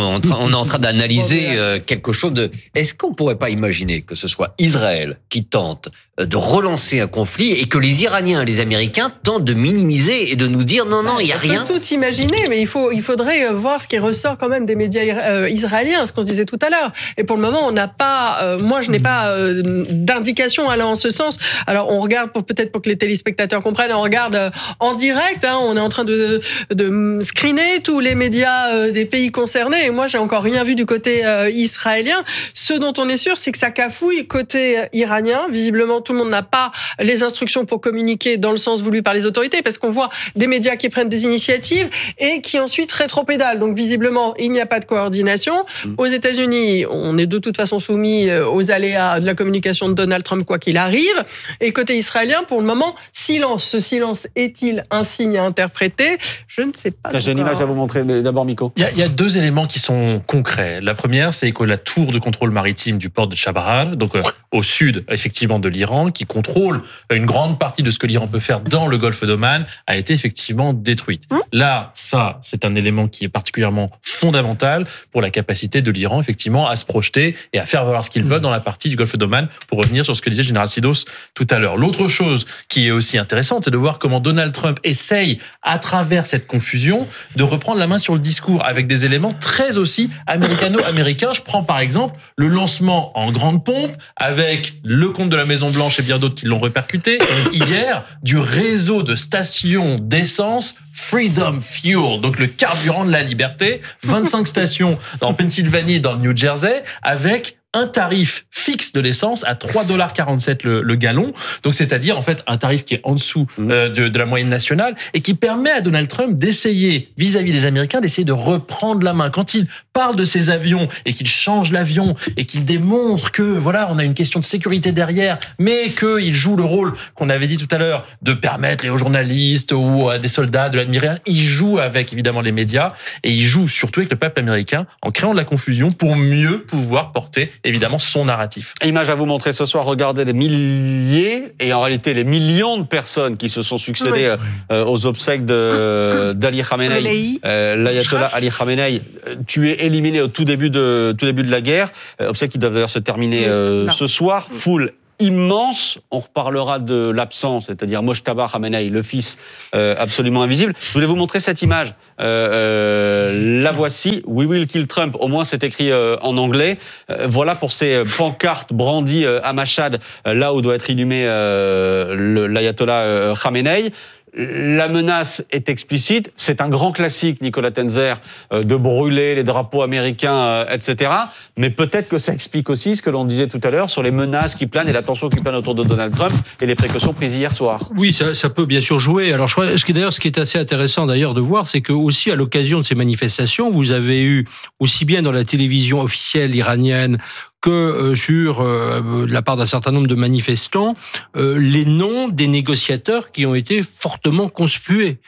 en train d'analyser quelque chose de, est-ce qu'on pourrait pas imaginer que ce soit Israël qui tente de relancer un conflit et que les Iraniens et les Américains tentent de minimiser et de nous dire non, il y a rien?
On peut tout imaginer, mais il faudrait voir ce qui ressort quand même des médias israéliens, ce qu'on se disait tout à l'heure. Et pour le moment, on n'a pas, moi je n'ai pas d'indication allant en ce sens. Alors on regarde pour que les téléspectateurs comprennent, on regarde en direct, on est en train de screener tous les médias des pays concernés. Et moi, j'ai encore rien vu du côté israélien. Ce dont on est sûr, c'est que ça cafouille côté iranien. Visiblement, tout le monde n'a pas les instructions pour communiquer dans le sens voulu par les autorités, parce qu'on voit des médias qui prennent des initiatives et qui ensuite rétropédalent. Donc, visiblement, il n'y a pas de coordination. Aux États-Unis, on est de toute façon soumis aux aléas de la communication de Donald Trump, quoi qu'il arrive. Et côté israélien, pour le moment, silence. Ce silence est-il un signe à interpréter? Je ne sais pas.
J'ai une image à vous montrer. D'abord, Miko.
Il y a deux éléments qui sont concrets. La première, c'est que la tour de contrôle maritime du port de Chabahar, donc au sud, effectivement, de l'Iran, qui contrôle une grande partie de ce que l'Iran peut faire dans le golfe d'Oman, a été effectivement détruite. Là, ça, c'est un élément qui est particulièrement fondamental pour la capacité de l'Iran, effectivement, à se projeter et à faire valoir ce qu'ils veulent dans la partie du golfe d'Oman, pour revenir sur ce que disait le général Sidos tout à l'heure. L'autre chose qui est aussi intéressante, c'est de voir comment Donald Trump essaye, à travers cette confusion, de reprendre la main sur le discours avec des éléments très aussi américano-américains. Je prends par exemple le lancement en grande pompe avec le compte de la Maison-Blanche et bien d'autres qui l'ont répercuté hier du réseau de stations d'essence Freedom Fuel, donc le carburant de la liberté, 25 stations en Pennsylvanie et dans le New Jersey avec un tarif fixe de l'essence à $3,47 le gallon. Donc, c'est-à-dire, en fait, un tarif qui est en dessous de la moyenne nationale et qui permet à Donald Trump d'essayer, vis-à-vis des Américains, d'essayer de reprendre la main. Quand il parle de ses avions et qu'il change l'avion et qu'il démontre que, voilà, on a une question de sécurité derrière, mais qu'il joue le rôle qu'on avait dit tout à l'heure de permettre aux journalistes ou à des soldats de l'admirer, il joue avec, évidemment, les médias et il joue surtout avec le peuple américain en créant de la confusion pour mieux pouvoir porter, évidemment, son narratif.
Image à vous montrer ce soir, regardez les milliers et en réalité les millions de personnes qui se sont succédées aux obsèques d'Ali Khamenei, l'ayatollah Ali Khamenei, tué, éliminé au tout début de la guerre, obsèques qui doivent d'ailleurs se terminer ce soir, foule immense. On reparlera de l'absence, c'est-à-dire Mojtaba Khamenei, le fils absolument invisible. Je voulais vous montrer cette image. La voici. We will kill Trump. Au moins, c'est écrit en anglais. Voilà pour ces pancartes brandies à Mashhad, là où doit être inhumé l'ayatollah Khamenei. La menace est explicite. C'est un grand classique, Nicolas Tenzer, de brûler les drapeaux américains, etc. Mais peut-être que ça explique aussi ce que l'on disait tout à l'heure sur les menaces qui planent et la tension qui plane autour de Donald Trump et les précautions prises hier soir.
Oui, ça peut bien sûr jouer. Alors, je crois, ce qui est assez intéressant d'ailleurs de voir, c'est que aussi à l'occasion de ces manifestations, vous avez eu aussi bien dans la télévision officielle iranienne que sur la part d'un certain nombre de manifestants, les noms des négociateurs qui ont été fortement conspués.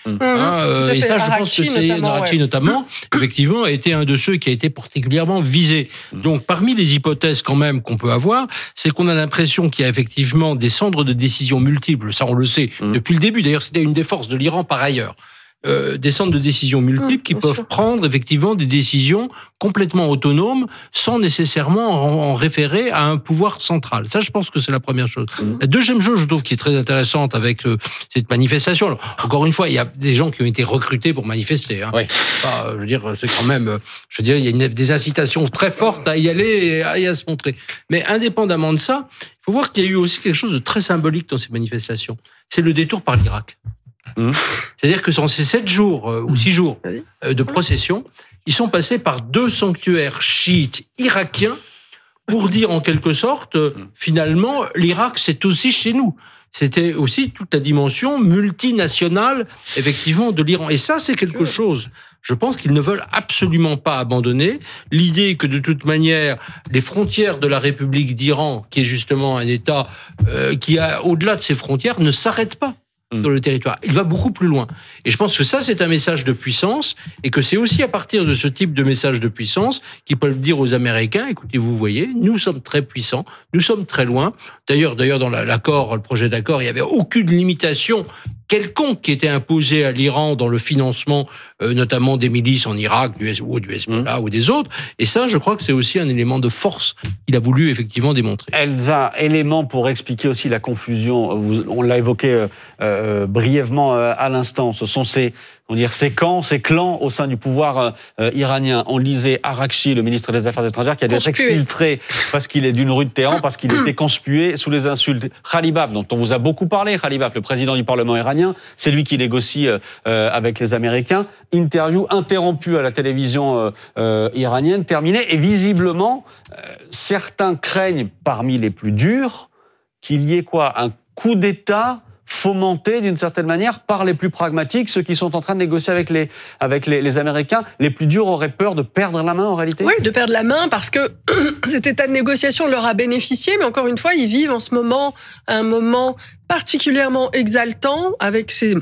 Et ça, je pense que c'est Araghchi notamment, effectivement, a été un de ceux qui a été particulièrement visé. Donc, parmi les hypothèses quand même qu'on peut avoir, c'est qu'on a l'impression qu'il y a effectivement des centres de décision multiples. Ça, on le sait depuis le début. D'ailleurs, c'était une des forces de l'Iran par ailleurs. Des centres de décision multiples qui peuvent prendre effectivement des décisions complètement autonomes sans nécessairement en référer à un pouvoir central. Ça, je pense que c'est la première chose. La deuxième chose, je trouve, qui est très intéressante avec cette manifestation. Alors, encore une fois, il y a des gens qui ont été recrutés pour manifester. Hein. Oui. Je veux dire, c'est quand même, il y a des incitations très fortes à y aller et à se montrer. Mais indépendamment de ça, il faut voir qu'il y a eu aussi quelque chose de très symbolique dans ces manifestations. C'est le détour par l'Irak. C'est-à-dire que dans ces 7 jours ou 6 jours de procession, ils sont passés par 2 sanctuaires chiites irakiens pour dire en quelque sorte, finalement, l'Irak, c'est aussi chez nous. C'était aussi toute la dimension multinationale, effectivement, de l'Iran. Et ça, c'est quelque chose, je pense qu'ils ne veulent absolument pas abandonner. L'idée que, de toute manière, les frontières de la République d'Iran, qui est justement un État qui a, au-delà de ses frontières, ne s'arrête pas dans le territoire. Il va beaucoup plus loin. Et je pense que ça, c'est un message de puissance et que c'est aussi à partir de ce type de message de puissance qu'ils peuvent dire aux Américains, écoutez, vous voyez, nous sommes très puissants, nous sommes très loin. D'ailleurs, dans l'accord, le projet d'accord, il n'y avait aucune limitation quelconque qui était imposée à l'Iran dans le financement, notamment des milices en Irak, du Hezbollah ou des autres. Et ça, je crois que c'est aussi un élément de force qu'il a voulu effectivement démontrer.
Elsa, élément pour expliquer aussi la confusion, on l'a évoqué brièvement à l'instant, ce sont ces camps, ces clans au sein du pouvoir iranien. On lisait Araghchi, le ministre des Affaires étrangères, qui a dû être exfiltré parce qu'il est d'une rue de Téhéran, parce qu'il était conspué sous les insultes. Khalibaf, dont on vous a beaucoup parlé, Khalibaf, le président du Parlement iranien, c'est lui qui négocie avec les Américains. Interview interrompue à la télévision iranienne, terminée, et visiblement, certains craignent, parmi les plus durs, qu'il y ait un coup d'État fomenté d'une certaine manière par les plus pragmatiques, ceux qui sont en train de négocier avec les Américains. Les plus durs auraient peur de perdre la main en réalité ?
Oui, de perdre la main parce que cet état de négociation leur a bénéficié, mais encore une fois, ils vivent en ce moment un moment particulièrement exaltant avec ces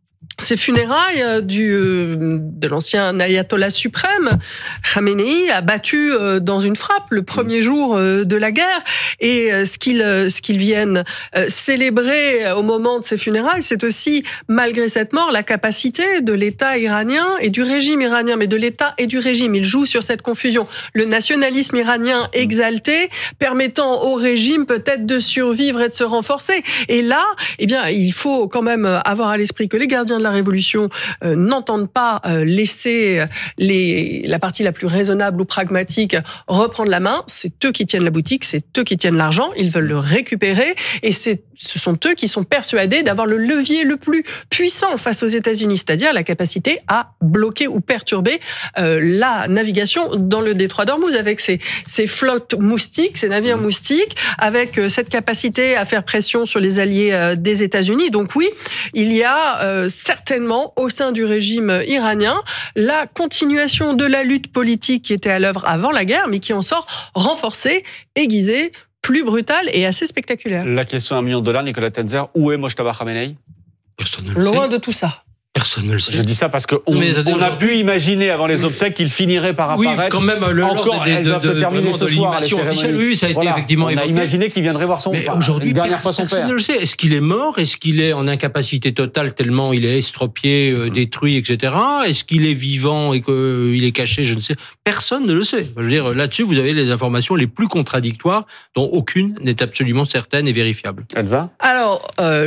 funérailles de l'ancien ayatollah suprême. Khamenei a battu dans une frappe le premier jour de la guerre, et ce qu'ils viennent célébrer au moment de ces funérailles, c'est aussi, malgré cette mort, la capacité de l'État iranien et du régime iranien, mais de l'État et du régime. Ils jouent sur cette confusion. Le nationalisme iranien exalté, permettant au régime peut-être de survivre et de se renforcer. Et là, il faut quand même avoir à l'esprit que les gardiens de la Révolution n'entendent pas laisser la partie la plus raisonnable ou pragmatique reprendre la main. C'est eux qui tiennent la boutique, c'est eux qui tiennent l'argent. Ils veulent le récupérer et ce sont eux qui sont persuadés d'avoir le levier le plus puissant face aux États-Unis, c'est-à-dire la capacité à bloquer ou perturber la navigation dans le détroit d'Ormuz avec ces flottes moustiques, ces navires moustiques, avec cette capacité à faire pression sur les alliés des États-Unis. Donc oui, il y a certainement au sein du régime iranien la continuation de la lutte politique qui était à l'œuvre avant la guerre, mais qui en sort renforcée, aiguisée, plus brutale et assez spectaculaire.
La question à $1 million, Nicolas Tenzer, où est Mojtaba Khamenei ?
Loin de tout ça.
Personne ne le sait.
Je dis ça parce qu'on a pu imaginer avant les obsèques qu'il finirait par apparaître.
Oui, quand même,
elles doivent se terminer ce soir.
Oui, ça a été effectivement évoqué.
On a imaginé qu'il viendrait voir une dernière fois son père.
Personne ne le sait. Est-ce qu'il est mort ? Est-ce qu'il est en incapacité totale tellement il est estropié, détruit, etc. Est-ce qu'il est vivant et qu'il est caché ? Je ne sais. Personne ne le sait. Je veux dire, là-dessus, vous avez les informations les plus contradictoires, dont aucune n'est absolument certaine et vérifiable.
Elsa ?
Alors,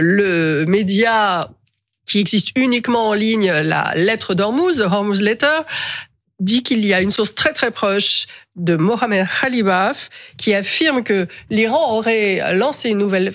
le média qui existe uniquement en ligne, la lettre d'Hormuz, The Hormuz Letter, dit qu'il y a une source très très proche de Mohamed Khalibaf qui affirme que l'Iran aurait lancé une nouvelle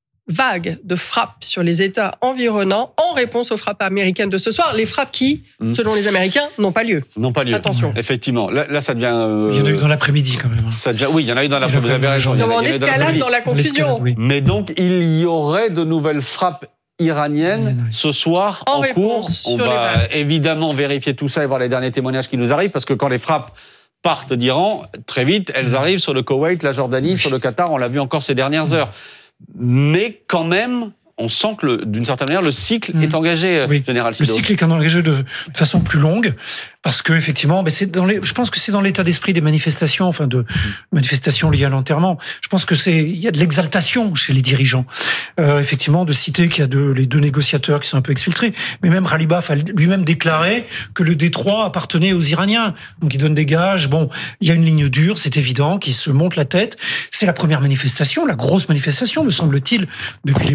vague de frappes sur les États environnants en réponse aux frappes américaines de ce soir. Les frappes qui, selon les Américains, n'ont pas lieu.
N'ont pas lieu.
Attention.
Effectivement. Là, ça devient...
Il y en a eu dans l'après-midi, quand même.
Oui, il y en a eu dans l'après-midi. Vous avez raison.
Non, mais on escalade dans la confusion.
Oui. Mais donc, il y aurait de nouvelles frappes iranienne ce soir en cours. On va évidemment vérifier tout ça et voir les derniers témoignages qui nous arrivent, parce que quand les frappes partent d'Iran, très vite, elles arrivent sur le Koweït, la Jordanie, sur le Qatar, on l'a vu encore ces dernières heures. Mais quand même, on sent que, d'une certaine manière, le cycle est engagé, Général Sido.
Le cycle est engagé de façon plus longue, parce que effectivement, je pense que c'est dans l'état d'esprit des manifestations, manifestations liées à l'enterrement. Je pense que il y a de l'exaltation chez les dirigeants. Effectivement, de citer qu'il y a les deux négociateurs qui sont un peu exfiltrés, mais même Khalibaf a lui-même déclaré que le détroit appartenait aux Iraniens. Donc il donne des gages. Bon, il y a une ligne dure, c'est évident, qui se monte la tête. C'est la première manifestation, la grosse manifestation, me semble-t-il, depuis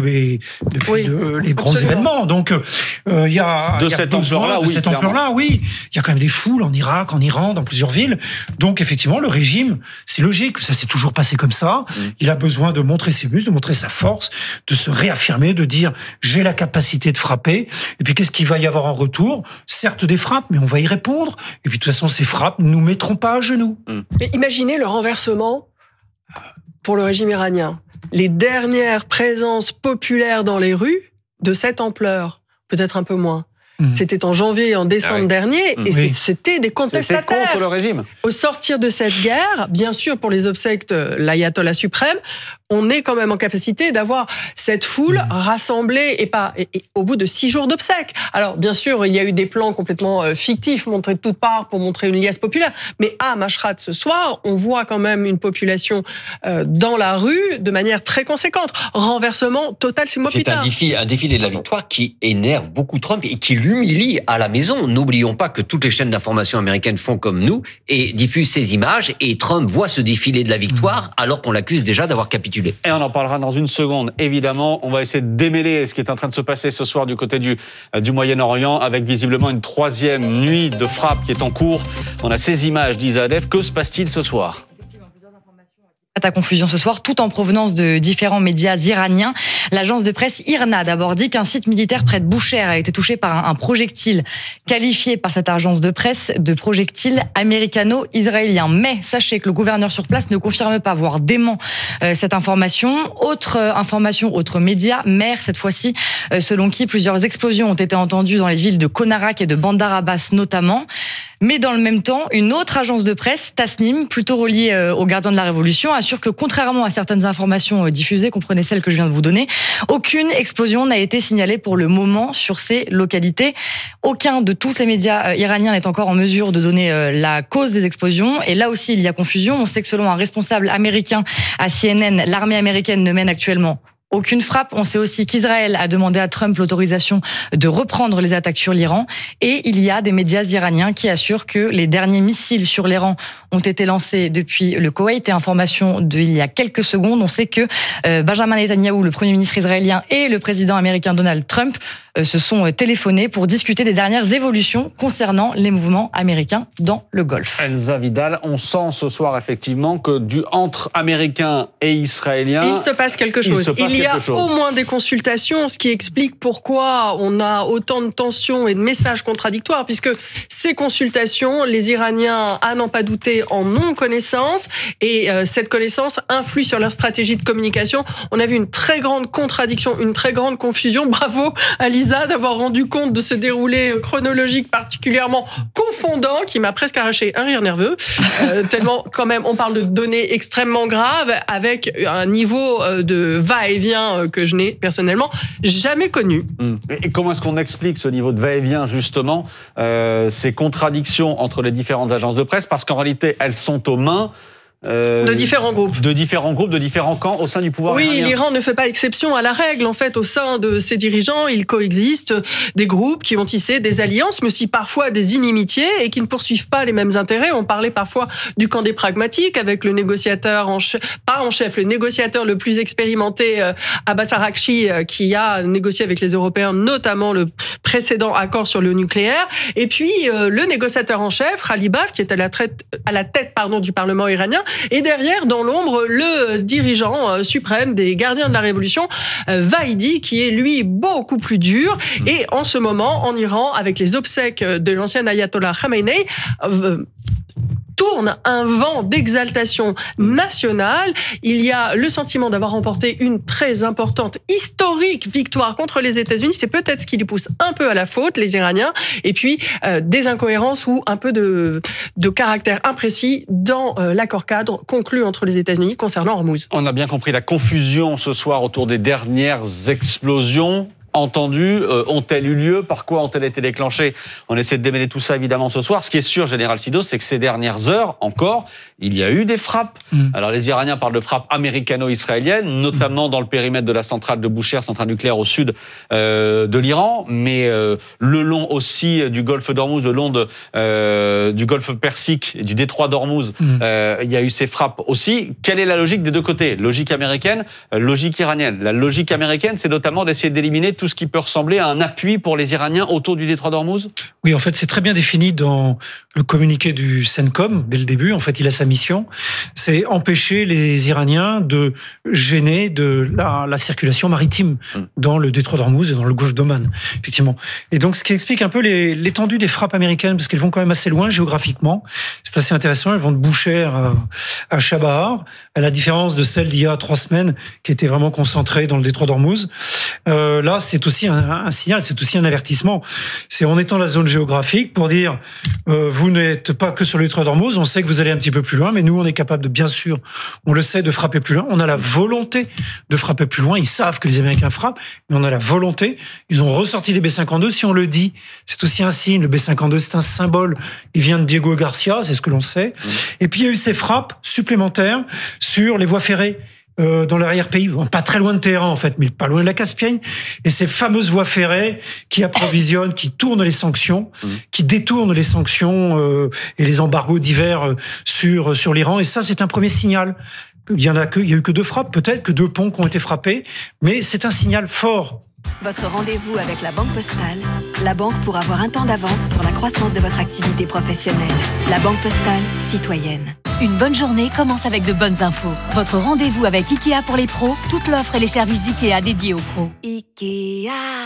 les grands événements. Donc il y a
cette ampleur-là,
oui. Il y a quand même des foules en Irak, en Iran, dans plusieurs villes. Donc, effectivement, le régime, c'est logique, ça s'est toujours passé comme ça. Il a besoin de montrer ses muscles, de montrer sa force, de se réaffirmer, de dire « j'ai la capacité de frapper ». Et puis, qu'est-ce qu'il va y avoir en retour ? Certes, des frappes, mais on va y répondre. Et puis, de toute façon, ces frappes ne nous mettront pas à genoux.
Mais imaginez le renversement pour le régime iranien. Les dernières présences populaires dans les rues de cette ampleur, peut-être un peu moins. C'était en janvier et en décembre dernier, et c'était des contestataires.
C'était contre le régime.
Au sortir de cette guerre, bien sûr, pour les obsèques de l'ayatollah suprême, on est quand même en capacité d'avoir cette foule rassemblée et au bout de 6 jours d'obsèques. Alors, bien sûr, il y a eu des plans complètement fictifs montrés de toutes parts pour montrer une liesse populaire. Mais à Mashhad ce soir, on voit quand même une population dans la rue de manière très conséquente. Renversement total, 6 mois plus tard.
C'est un défilé de la victoire qui énerve beaucoup Trump et qui l'humilie à la maison. N'oublions pas que toutes les chaînes d'information américaines font comme nous et diffusent ces images. Et Trump voit ce défilé de la victoire alors qu'on l'accuse déjà d'avoir capitulé.
Et on en parlera dans une seconde, évidemment. On va essayer de démêler ce qui est en train de se passer ce soir du côté du Moyen-Orient, avec visiblement une 3e nuit de frappe qui est en cours. On a ces images d'Isa Haddad. Que se passe-t-il ce soir ?
À confusion ce soir, tout en provenance de différents médias iraniens. L'agence de presse IRNA d'abord dit qu'un site militaire près de Boucher a été touché par un projectile qualifié par cette agence de presse de projectile américano-israélien. Mais sachez que le gouverneur sur place ne confirme pas, voire dément cette information. Autre média, Mer cette fois-ci, selon qui plusieurs explosions ont été entendues dans les villes de Konarak et de Bandar Abbas notamment. Mais dans le même temps, une autre agence de presse, Tasnim, plutôt reliée aux gardiens de la Révolution, assure que contrairement à certaines informations diffusées, comprenez celles que je viens de vous donner, aucune explosion n'a été signalée pour le moment sur ces localités. Aucun de tous ces médias iraniens n'est encore en mesure de donner la cause des explosions. Et là aussi, il y a confusion. On sait que selon un responsable américain à CNN, l'armée américaine ne mène actuellement aucune frappe. On sait aussi qu'Israël a demandé à Trump l'autorisation de reprendre les attaques sur l'Iran. Et il y a des médias iraniens qui assurent que les derniers missiles sur l'Iran ont été lancés depuis le Koweït. Et information d'il y a quelques secondes, on sait que Benjamin Netanyahou, le Premier ministre israélien, et le président américain Donald Trump se sont téléphonés pour discuter des dernières évolutions concernant les mouvements américains dans le Golfe.
Elsa Vidal, on sent ce soir effectivement que entre Américains et Israéliens,
il se passe quelque chose. Il y a au moins des consultations, ce qui explique pourquoi on a autant de tensions et de messages contradictoires, puisque ces consultations, les Iraniens, à n'en pas douter, en ont connaissance, et cette connaissance influe sur leur stratégie de communication. On a vu une très grande contradiction, une très grande confusion. Bravo à Lisa d'avoir rendu compte de ce déroulé chronologique particulièrement confondant, qui m'a presque arraché un rire nerveux, tellement quand même on parle de données extrêmement graves, avec un niveau de va-et-vient que je n'ai personnellement jamais connu.
Et comment est-ce qu'on explique ce niveau de va-et-vient, justement, ces contradictions entre les différentes agences de presse, parce qu'en réalité, elles sont aux mains
de différents groupes.
De différents camps au sein du pouvoir iranien.
Oui, l'Iran ne fait pas exception à la règle. En fait, au sein de ses dirigeants, il coexiste des groupes qui ont tissé des alliances, mais aussi parfois des inimitiés et qui ne poursuivent pas les mêmes intérêts. On parlait parfois du camp des pragmatiques avec le négociateur le négociateur le plus expérimenté, Abbas Araghchi, qui a négocié avec les Européens, notamment le précédent accord sur le nucléaire. Et puis, le négociateur en chef, Khalibaf, qui est à la tête du Parlement iranien. Et derrière, dans l'ombre, le dirigeant suprême des gardiens de la révolution, Vahidi, qui est lui beaucoup plus dur. Et en ce moment, en Iran, avec les obsèques de l'ancien ayatollah Khamenei, tourne un vent d'exaltation nationale. Il y a le sentiment d'avoir remporté une très importante, historique victoire contre les États-Unis. C'est peut-être ce qui les pousse un peu à la faute, les Iraniens. Et puis, des incohérences ou un peu de caractère imprécis dans l'accord cadre conclu entre les États-Unis concernant Hormuz.
On a bien compris la confusion ce soir autour des dernières explosions entendues. Ont-elles eu lieu? Par quoi ont-elles été déclenchées? On essaie de démêler tout ça évidemment ce soir. Ce qui est sûr, Général Sido, c'est que ces dernières heures encore, il y a eu des frappes. Alors les Iraniens parlent de frappes américano-israéliennes, notamment dans le périmètre de la centrale de Bushehr, centrale nucléaire au sud de l'Iran, mais le long aussi du golfe d'Ormuz, le long du golfe Persique et du détroit d'Ormuz, il y a eu ces frappes aussi. Quelle est la logique des deux côtés? Logique américaine, logique iranienne. La logique américaine, c'est notamment d'essayer d'éliminer tout ce qui peut ressembler à un appui pour les Iraniens autour du détroit d'Ormuz?
Oui, en fait, c'est très bien défini dans le communiqué du CENTCOM, dès le début. En fait, il a sa mission, c'est empêcher les Iraniens de gêner de la circulation maritime dans le détroit d'Ormuz et dans le golfe d'Oman, effectivement. Et donc, ce qui explique un peu l'étendue des frappes américaines, parce qu'elles vont quand même assez loin géographiquement. C'est assez intéressant, elles vont de Bushehr à Chabahar, à la différence de celle d'il y a 3 semaines, qui était vraiment concentrée dans le détroit d'Ormuz. Là, c'est aussi un signal, c'est aussi un avertissement. C'est on étend la zone géographique pour dire vous n'êtes pas que sur le détroit d'Ormuz, on sait que vous allez un petit peu plus loin, mais nous, on est capable de, bien sûr, on le sait, de frapper plus loin. On a la volonté de frapper plus loin. Ils savent que les Américains frappent, mais on a la volonté. Ils ont ressorti les B-52. Si on le dit, c'est aussi un signe. Le B-52, c'est un symbole. Il vient de Diego Garcia, c'est ce que l'on sait. Et puis, il y a eu ces frappes supplémentaires sur les voies ferrées. Dans l'arrière-pays, pas très loin de Téhéran en fait, mais pas loin de la Caspienne, et ces fameuses voies ferrées qui approvisionnent, qui tournent les sanctions, qui détournent les sanctions et les embargos divers sur l'Iran, et ça c'est un premier signal. Il y a eu que 2 frappes, peut-être que 2 ponts qui ont été frappés, mais c'est un signal fort.
Votre rendez-vous avec la Banque Postale, la banque pour avoir un temps d'avance sur la croissance de votre activité professionnelle. La Banque Postale, citoyenne. Une bonne journée commence avec de bonnes infos. Votre rendez-vous avec Ikea pour les pros, toute l'offre et les services d'Ikea dédiés aux pros. Ikea.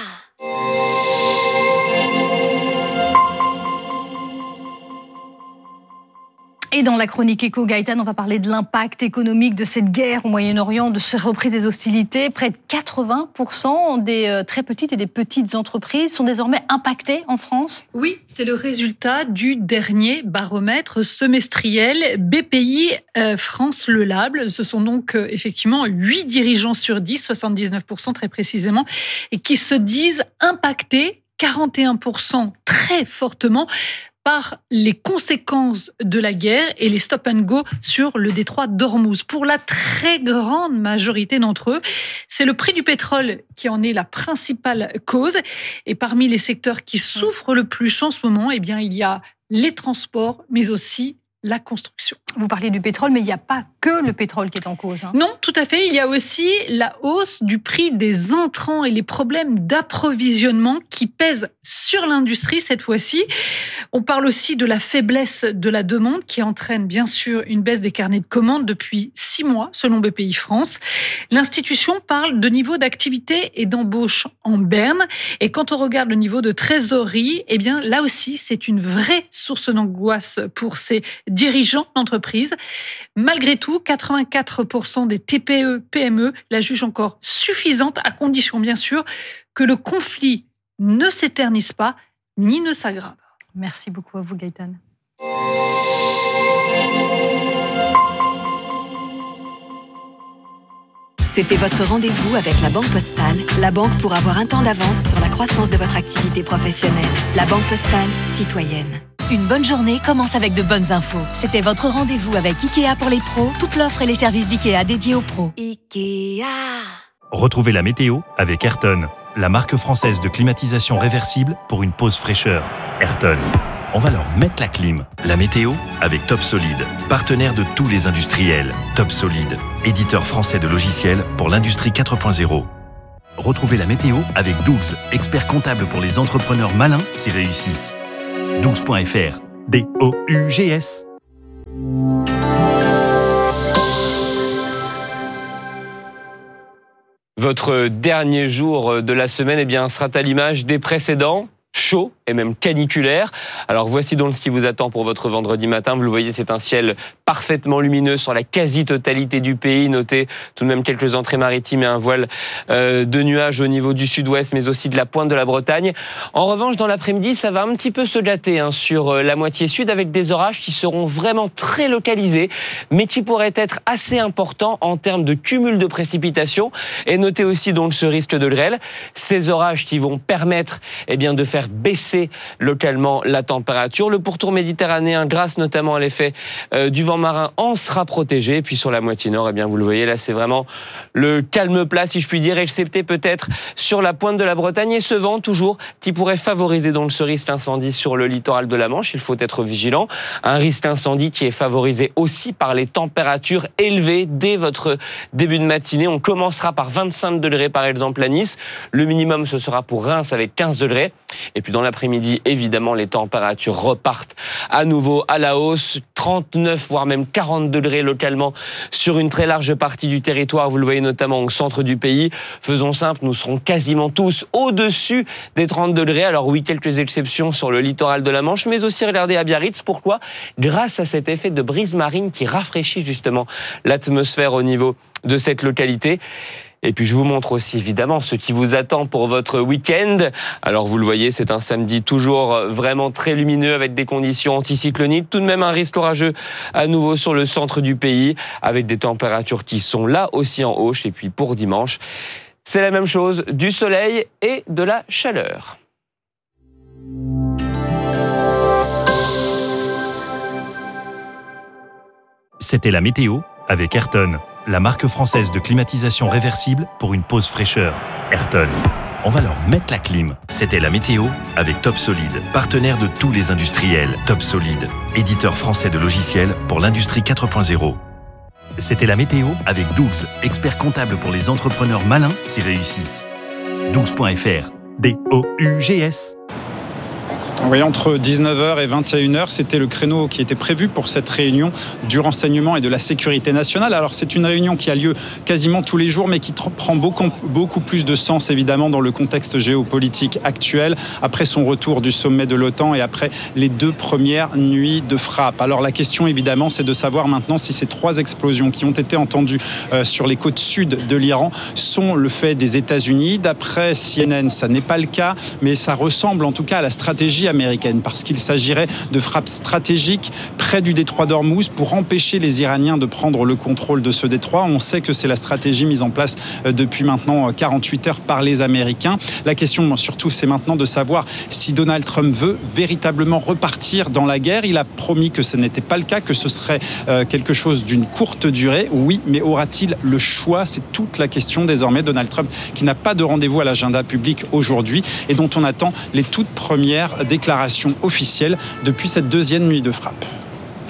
Et dans la chronique Éco, Gaëtan, on va parler de l'impact économique de cette guerre au Moyen-Orient, de cette reprise des hostilités. Près de 80% des très petites et des petites entreprises sont désormais impactées en France.
Oui, c'est le résultat du dernier baromètre semestriel BPI France Le Lable. Ce sont donc effectivement 8 dirigeants sur 10, 79% très précisément, et qui se disent impactés, 41% très fortement, par les conséquences de la guerre et les stop-and-go sur le détroit d'Ormuz. Pour la très grande majorité d'entre eux, c'est le prix du pétrole qui en est la principale cause. Et parmi les secteurs qui souffrent le plus en ce moment, eh bien, il y a les transports, mais aussi la construction.
Vous parliez du pétrole, mais il n'y a pas que le pétrole qui est en cause.
Non, tout à fait. Il y a aussi la hausse du prix des intrants et les problèmes d'approvisionnement qui pèsent sur l'industrie cette fois-ci. On parle aussi de la faiblesse de la demande qui entraîne bien sûr une baisse des carnets de commandes depuis 6 mois, selon BPI France. L'institution parle de niveau d'activité et d'embauche en berne. Et quand on regarde le niveau de trésorerie, eh bien là aussi, c'est une vraie source d'angoisse pour ces dirigeants d'entreprise. Malgré tout, 84% des TPE, PME la jugent encore suffisante, à condition bien sûr que le conflit ne s'éternise pas ni ne s'aggrave.
Merci beaucoup à vous, Gaëtane.
C'était votre rendez-vous avec la Banque Postale, la banque pour avoir un temps d'avance sur la croissance de votre activité professionnelle. La Banque Postale, citoyenne. Une bonne journée commence avec de bonnes infos. C'était votre rendez-vous avec Ikea pour les pros, toute l'offre et les services d'Ikea dédiés aux pros. Ikea.
Retrouvez la météo avec Ayrton, la marque française de climatisation réversible pour une pause fraîcheur. Ayrton, on va leur mettre la clim. La météo avec Top Solid, partenaire de tous les industriels. Top Solid, éditeur français de logiciels pour l'industrie 4.0. Retrouvez la météo avec Dougs, expert comptable pour les entrepreneurs malins qui réussissent. Dougs.fr, D-O-U-G-S.
Votre dernier jour de la semaine sera à l'image des précédents. Chaud et même caniculaire. Alors voici donc ce qui vous attend pour votre vendredi matin. Vous le voyez, c'est un ciel parfaitement lumineux sur la quasi-totalité du pays. Notez tout de même quelques entrées maritimes et un voile de nuages au niveau du sud-ouest, mais aussi de la pointe de la Bretagne. En revanche, dans l'après-midi, ça va un petit peu se gâter sur la moitié sud avec des orages qui seront vraiment très localisés, mais qui pourraient être assez importants en termes de cumul de précipitations. Et notez aussi donc ce risque de grêle. Ces orages qui vont permettre de faire baisser localement la température. Le pourtour méditerranéen, grâce notamment à l'effet du vent marin, en sera protégé. Et puis sur la moitié nord, vous le voyez, là c'est vraiment le calme plat, si je puis dire, excepté peut-être sur la pointe de la Bretagne et ce vent toujours qui pourrait favoriser donc ce risque incendie sur le littoral de la Manche. Il faut être vigilant. Un risque incendie qui est favorisé aussi par les températures élevées dès votre début de matinée. On commencera par 25 degrés par exemple à Nice. Le minimum ce sera pour Reims avec 15 degrés. Et puis dans l'après-midi, évidemment, les températures repartent à nouveau à la hausse. 39 voire même 40 degrés localement sur une très large partie du territoire. Vous le voyez notamment au centre du pays. Faisons simple, nous serons quasiment tous au-dessus des 30 degrés. Alors oui, quelques exceptions sur le littoral de la Manche, mais aussi regardez à Biarritz. Pourquoi ? Grâce à cet effet de brise marine qui rafraîchit justement l'atmosphère au niveau de cette localité. Et puis je vous montre aussi évidemment ce qui vous attend pour votre week-end. Alors vous le voyez, c'est un samedi toujours vraiment très lumineux avec des conditions anticycloniques. Tout de même un risque orageux à nouveau sur le centre du pays avec des températures qui sont là aussi en hausse. Et puis pour dimanche, c'est la même chose, du soleil et de la chaleur.
C'était la météo avec Ayrton, la marque française de climatisation réversible pour une pause fraîcheur. Ayrton, on va leur mettre la clim. C'était la météo avec Top Solid, partenaire de tous les industriels. Top Solid, éditeur français de logiciels pour l'industrie 4.0. C'était la météo avec Dougs, expert comptable pour les entrepreneurs malins qui réussissent. Dougs.fr, D-O-U-G-S.
Oui, entre 19h et 21h, c'était le créneau qui était prévu pour cette réunion du renseignement et de la sécurité nationale. Alors c'est une réunion qui a lieu quasiment tous les jours, mais qui prend beaucoup plus de sens évidemment dans le contexte géopolitique actuel, après son retour du sommet de l'OTAN et après les 2 premières nuits de frappe. Alors la question évidemment, c'est de savoir maintenant si ces 3 explosions qui ont été entendues sur les côtes sud de l'Iran sont le fait des États-Unis. D'après CNN, ça n'est pas le cas, mais ça ressemble en tout cas à la stratégie américaine, parce qu'il s'agirait de frappes stratégiques près du détroit d'Ormuz pour empêcher les Iraniens de prendre le contrôle de ce détroit. On sait que c'est la stratégie mise en place depuis maintenant 48 heures par les Américains. La question surtout, c'est maintenant de savoir si Donald Trump veut véritablement repartir dans la guerre. Il a promis que ce n'était pas le cas, que ce serait quelque chose d'une courte durée. Oui, mais aura-t-il le choix ? C'est toute la question désormais. Donald Trump qui n'a pas de rendez-vous à l'agenda public aujourd'hui et dont on attend les toutes premières déclaration officielle depuis cette 2e nuit de frappe.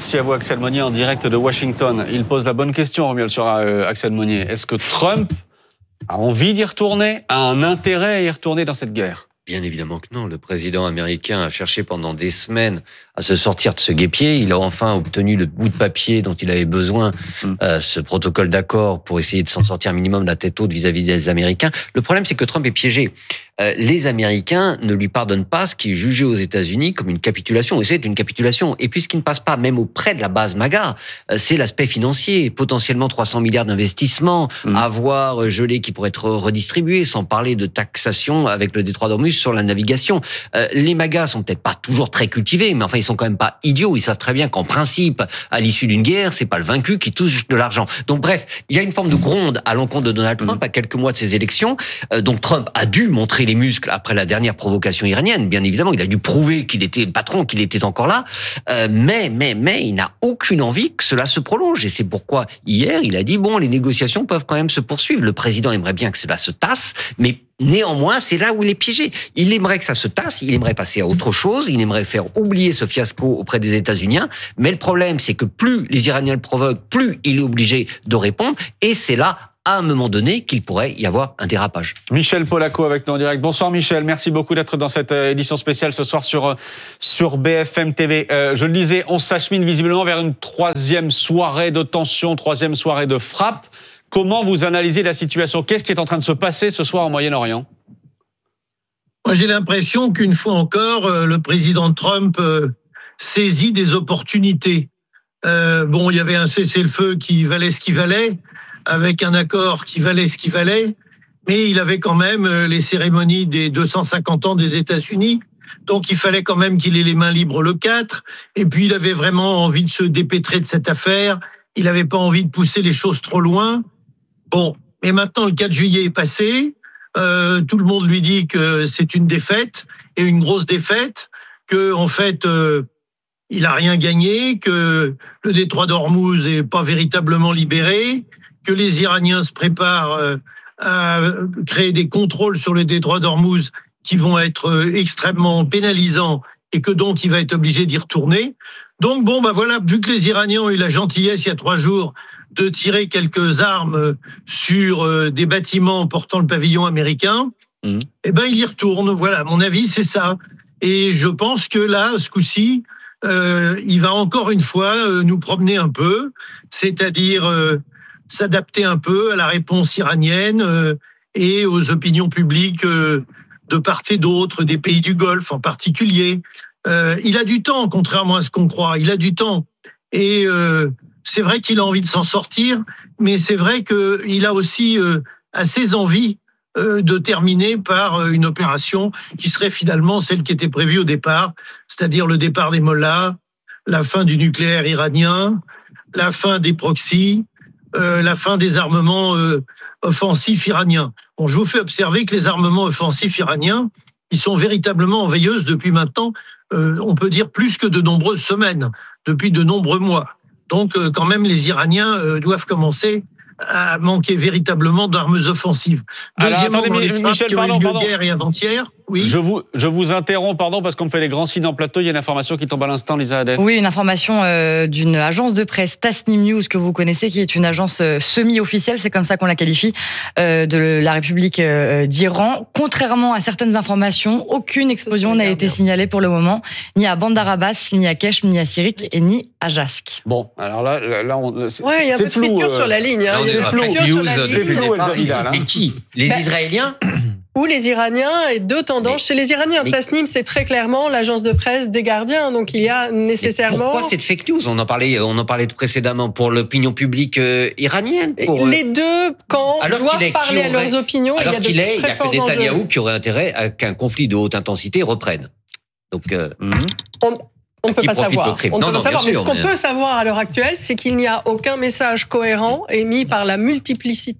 Merci à vous, Axel Monnier, en direct de Washington. Il pose la bonne question, Romuald Sura, Axel Monnier. Est-ce que Trump a envie d'y retourner, a un intérêt à y retourner dans cette guerre ?
Bien évidemment que non. Le président américain a cherché pendant des semaines à se sortir de ce guêpier. Il a enfin obtenu le bout de papier dont il avait besoin, ce protocole d'accord pour essayer de s'en sortir un minimum de la tête haute vis-à-vis des Américains. Le problème, c'est que Trump est piégé. Les Américains ne lui pardonnent pas ce qui est jugé aux États-Unis comme une capitulation. Et c'est une capitulation. Et puis, ce qui ne passe pas, même auprès de la base MAGA, c'est l'aspect financier. Potentiellement 300 milliards d'investissements, avoir gelé qui pourraient être redistribués, sans parler de taxation avec le détroit d'Ormuz sur la navigation. Les MAGA sont peut-être pas toujours très cultivés, mais enfin, ils sont quand même pas idiots. Ils savent très bien qu'en principe, à l'issue d'une guerre, c'est pas le vaincu qui touche de l'argent. Donc, bref, il y a une forme de gronde à l'encontre de Donald Trump à quelques mois de ces élections. Donc, Trump a dû montrer les muscles après la dernière provocation iranienne. Bien évidemment, il a dû prouver qu'il était le patron, qu'il était encore là. Mais il n'a aucune envie que cela se prolonge. Et c'est pourquoi hier, il a dit, bon, les négociations peuvent quand même se poursuivre. Le président aimerait bien que cela se tasse, mais néanmoins, c'est là où il est piégé. Il aimerait que ça se tasse, il aimerait passer à autre chose, il aimerait faire oublier ce fiasco auprès des États-Unis. Mais le problème, c'est que plus les Iraniens le provoquent, plus il est obligé de répondre. Et c'est là, à un moment donné, qu'il pourrait y avoir un dérapage.
Michel Polaco avec nous en direct. Bonsoir Michel, merci beaucoup d'être dans cette édition spéciale ce soir sur BFM TV. Je le disais, on s'achemine visiblement vers une troisième soirée de tension, troisième soirée de frappe. Comment vous analysez la situation ? Qu'est-ce qui est en train de se passer ce soir au Moyen-Orient ?
Moi, j'ai l'impression qu'une fois encore, le président Trump saisit des opportunités. Il y avait un cessez-le-feu qui valait ce qu'il valait, avec un accord qui valait ce qu'il valait, mais il avait quand même les cérémonies des 250 ans des États-Unis. Donc, il fallait quand même qu'il ait les mains libres le 4. Et puis, il avait vraiment envie de se dépêtrer de cette affaire. Il n'avait pas envie de pousser les choses trop loin. Bon, mais maintenant, le 4 juillet est passé. Tout le monde lui dit que c'est une défaite, et une grosse défaite, que en fait, il n'a rien gagné, que le détroit d'Ormuz n'est pas véritablement libéré, que les Iraniens se préparent à créer des contrôles sur le détroit d'Ormuz qui vont être extrêmement pénalisants, et que donc il va être obligé d'y retourner. Donc voilà, vu que les Iraniens ont eu la gentillesse il y a 3 jours de tirer quelques armes sur des bâtiments portant le pavillon américain, il y retourne. Voilà, à mon avis, c'est ça. Et je pense que là, ce coup-ci, il va encore une fois nous promener un peu, c'est-à-dire s'adapter un peu à la réponse iranienne et aux opinions publiques de part et d'autre, des pays du Golfe en particulier. Il a du temps, contrairement à ce qu'on croit. Il a du temps. Et c'est vrai qu'il a envie de s'en sortir, mais c'est vrai qu'il a aussi assez envie de terminer par une opération qui serait finalement celle qui était prévue au départ, c'est-à-dire le départ des mollahs, la fin du nucléaire iranien, la fin des proxys, la fin des armements offensifs iraniens. Bon, je vous fais observer que les armements offensifs iraniens, ils sont véritablement en veilleuse depuis maintenant, on peut dire plus que de nombreuses semaines, depuis de nombreux mois. Donc, quand même, les Iraniens doivent commencer à manquer véritablement d'armes offensives. Deuxièmement, dans les frappes qui ont eu lieu hier et avant-hier, oui.
Je vous interromps, parce qu'on me fait les grands signes en plateau. Il y a une information qui tombe à l'instant, Lisa Hadet.
Oui, une information d'une agence de presse, Tasnim News, que vous connaissez, qui est une agence semi-officielle, c'est comme ça qu'on la qualifie, de la République d'Iran. Contrairement à certaines informations, aucune explosion n'a été signalée pour le moment, ni à Bandar Abbas, ni à Keshm, ni à Sirik, et ni à Jask.
Bon, alors là
il y a un peu de friture sur la ligne.
C'est flou, Elsa.
Et qui ? Les Israéliens ?
Ou les Iraniens, et deux tendances chez les Iraniens. Tasnim, c'est très clairement l'agence de presse des Gardiens, donc il y a nécessairement...
Pourquoi cette fake news ? On en parlait précédemment pour l'opinion publique iranienne.
Les deux camps doivent parler à leurs opinions, et il y a de très forts enjeux.
Il y a que Netanyahou qui aurait intérêt à qu'un conflit de haute intensité reprenne. Donc...
On ne peut pas savoir. Mais ce qu'on peut savoir à l'heure actuelle, c'est qu'il n'y a aucun message cohérent émis par la multitude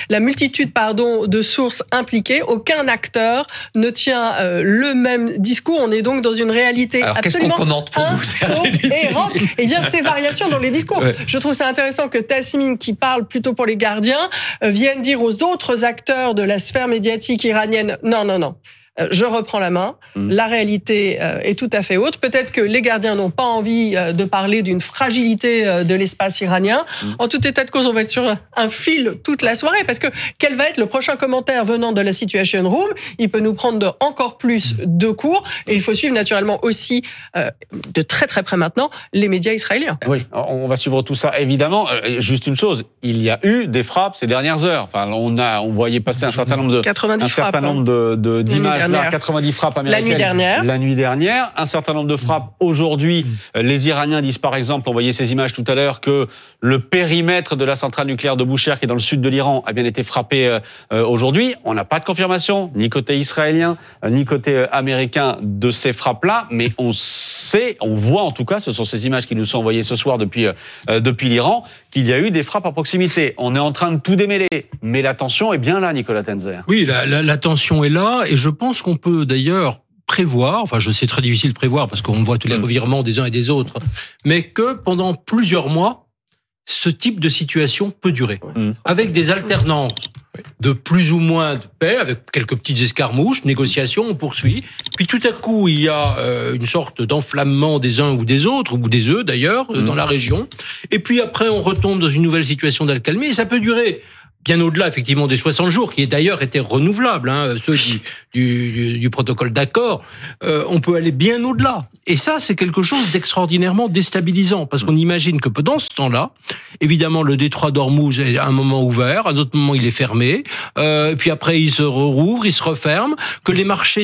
de sources impliquées. Aucun acteur ne tient le même discours. On est donc dans une réalité absolument incohérente. Eh bien, ces variations dans les discours. Ouais. Je trouve ça intéressant que Tasnim, qui parle plutôt pour les Gardiens, vienne dire aux autres acteurs de la sphère médiatique iranienne, non. je reprends la main. La réalité est tout à fait autre. Peut-être que les gardiens n'ont pas envie de parler d'une fragilité de l'espace iranien. En tout état de cause, on va être sur un fil toute la soirée, parce que quel va être le prochain commentaire venant de la Situation Room? Il peut nous prendre encore plus de cours, et il faut suivre naturellement aussi, de très très près maintenant, les médias israéliens.
Oui, on va suivre tout ça, évidemment. Juste une chose, il y a eu des frappes ces dernières heures. Enfin, on voyait passer un certain nombre d'images. 90 frappes américaines la nuit dernière. Un certain nombre de frappes aujourd'hui. Les Iraniens disent par exemple, on voyait ces images tout à l'heure, que le périmètre de la centrale nucléaire de Bushehr, qui est dans le sud de l'Iran, a bien été frappé aujourd'hui. On n'a pas de confirmation, ni côté israélien, ni côté américain de ces frappes-là, mais on voit en tout cas, ce sont ces images qui nous sont envoyées ce soir depuis l'Iran, qu'il y a eu des frappes à proximité. On est en train de tout démêler, mais la tension est bien là, Nicolas Tenzer.
Oui, la tension est là, et je pense qu'on peut d'ailleurs prévoir, enfin je sais très difficile de prévoir parce qu'on voit tous les revirements des uns et des autres, mais que pendant plusieurs mois, ce type de situation peut durer, avec des alternances de plus ou moins de paix, avec quelques petites escarmouches, négociations, on poursuit. Puis tout à coup, il y a une sorte d'enflammement des uns ou des autres, ou des eux d'ailleurs, dans la région. Et puis après, on retombe dans une nouvelle situation d'accalmie, et ça peut durer bien au-delà, effectivement, des 60 jours, qui d'ailleurs étaient renouvelables, ceux du protocole d'accord. On peut aller bien au-delà. Et ça, c'est quelque chose d'extraordinairement déstabilisant, parce qu'on imagine que pendant ce temps-là, évidemment, le détroit d'Ormuz est à un moment ouvert, à un autre moment, il est fermé, puis après, il se rouvre, il se referme, que les marchés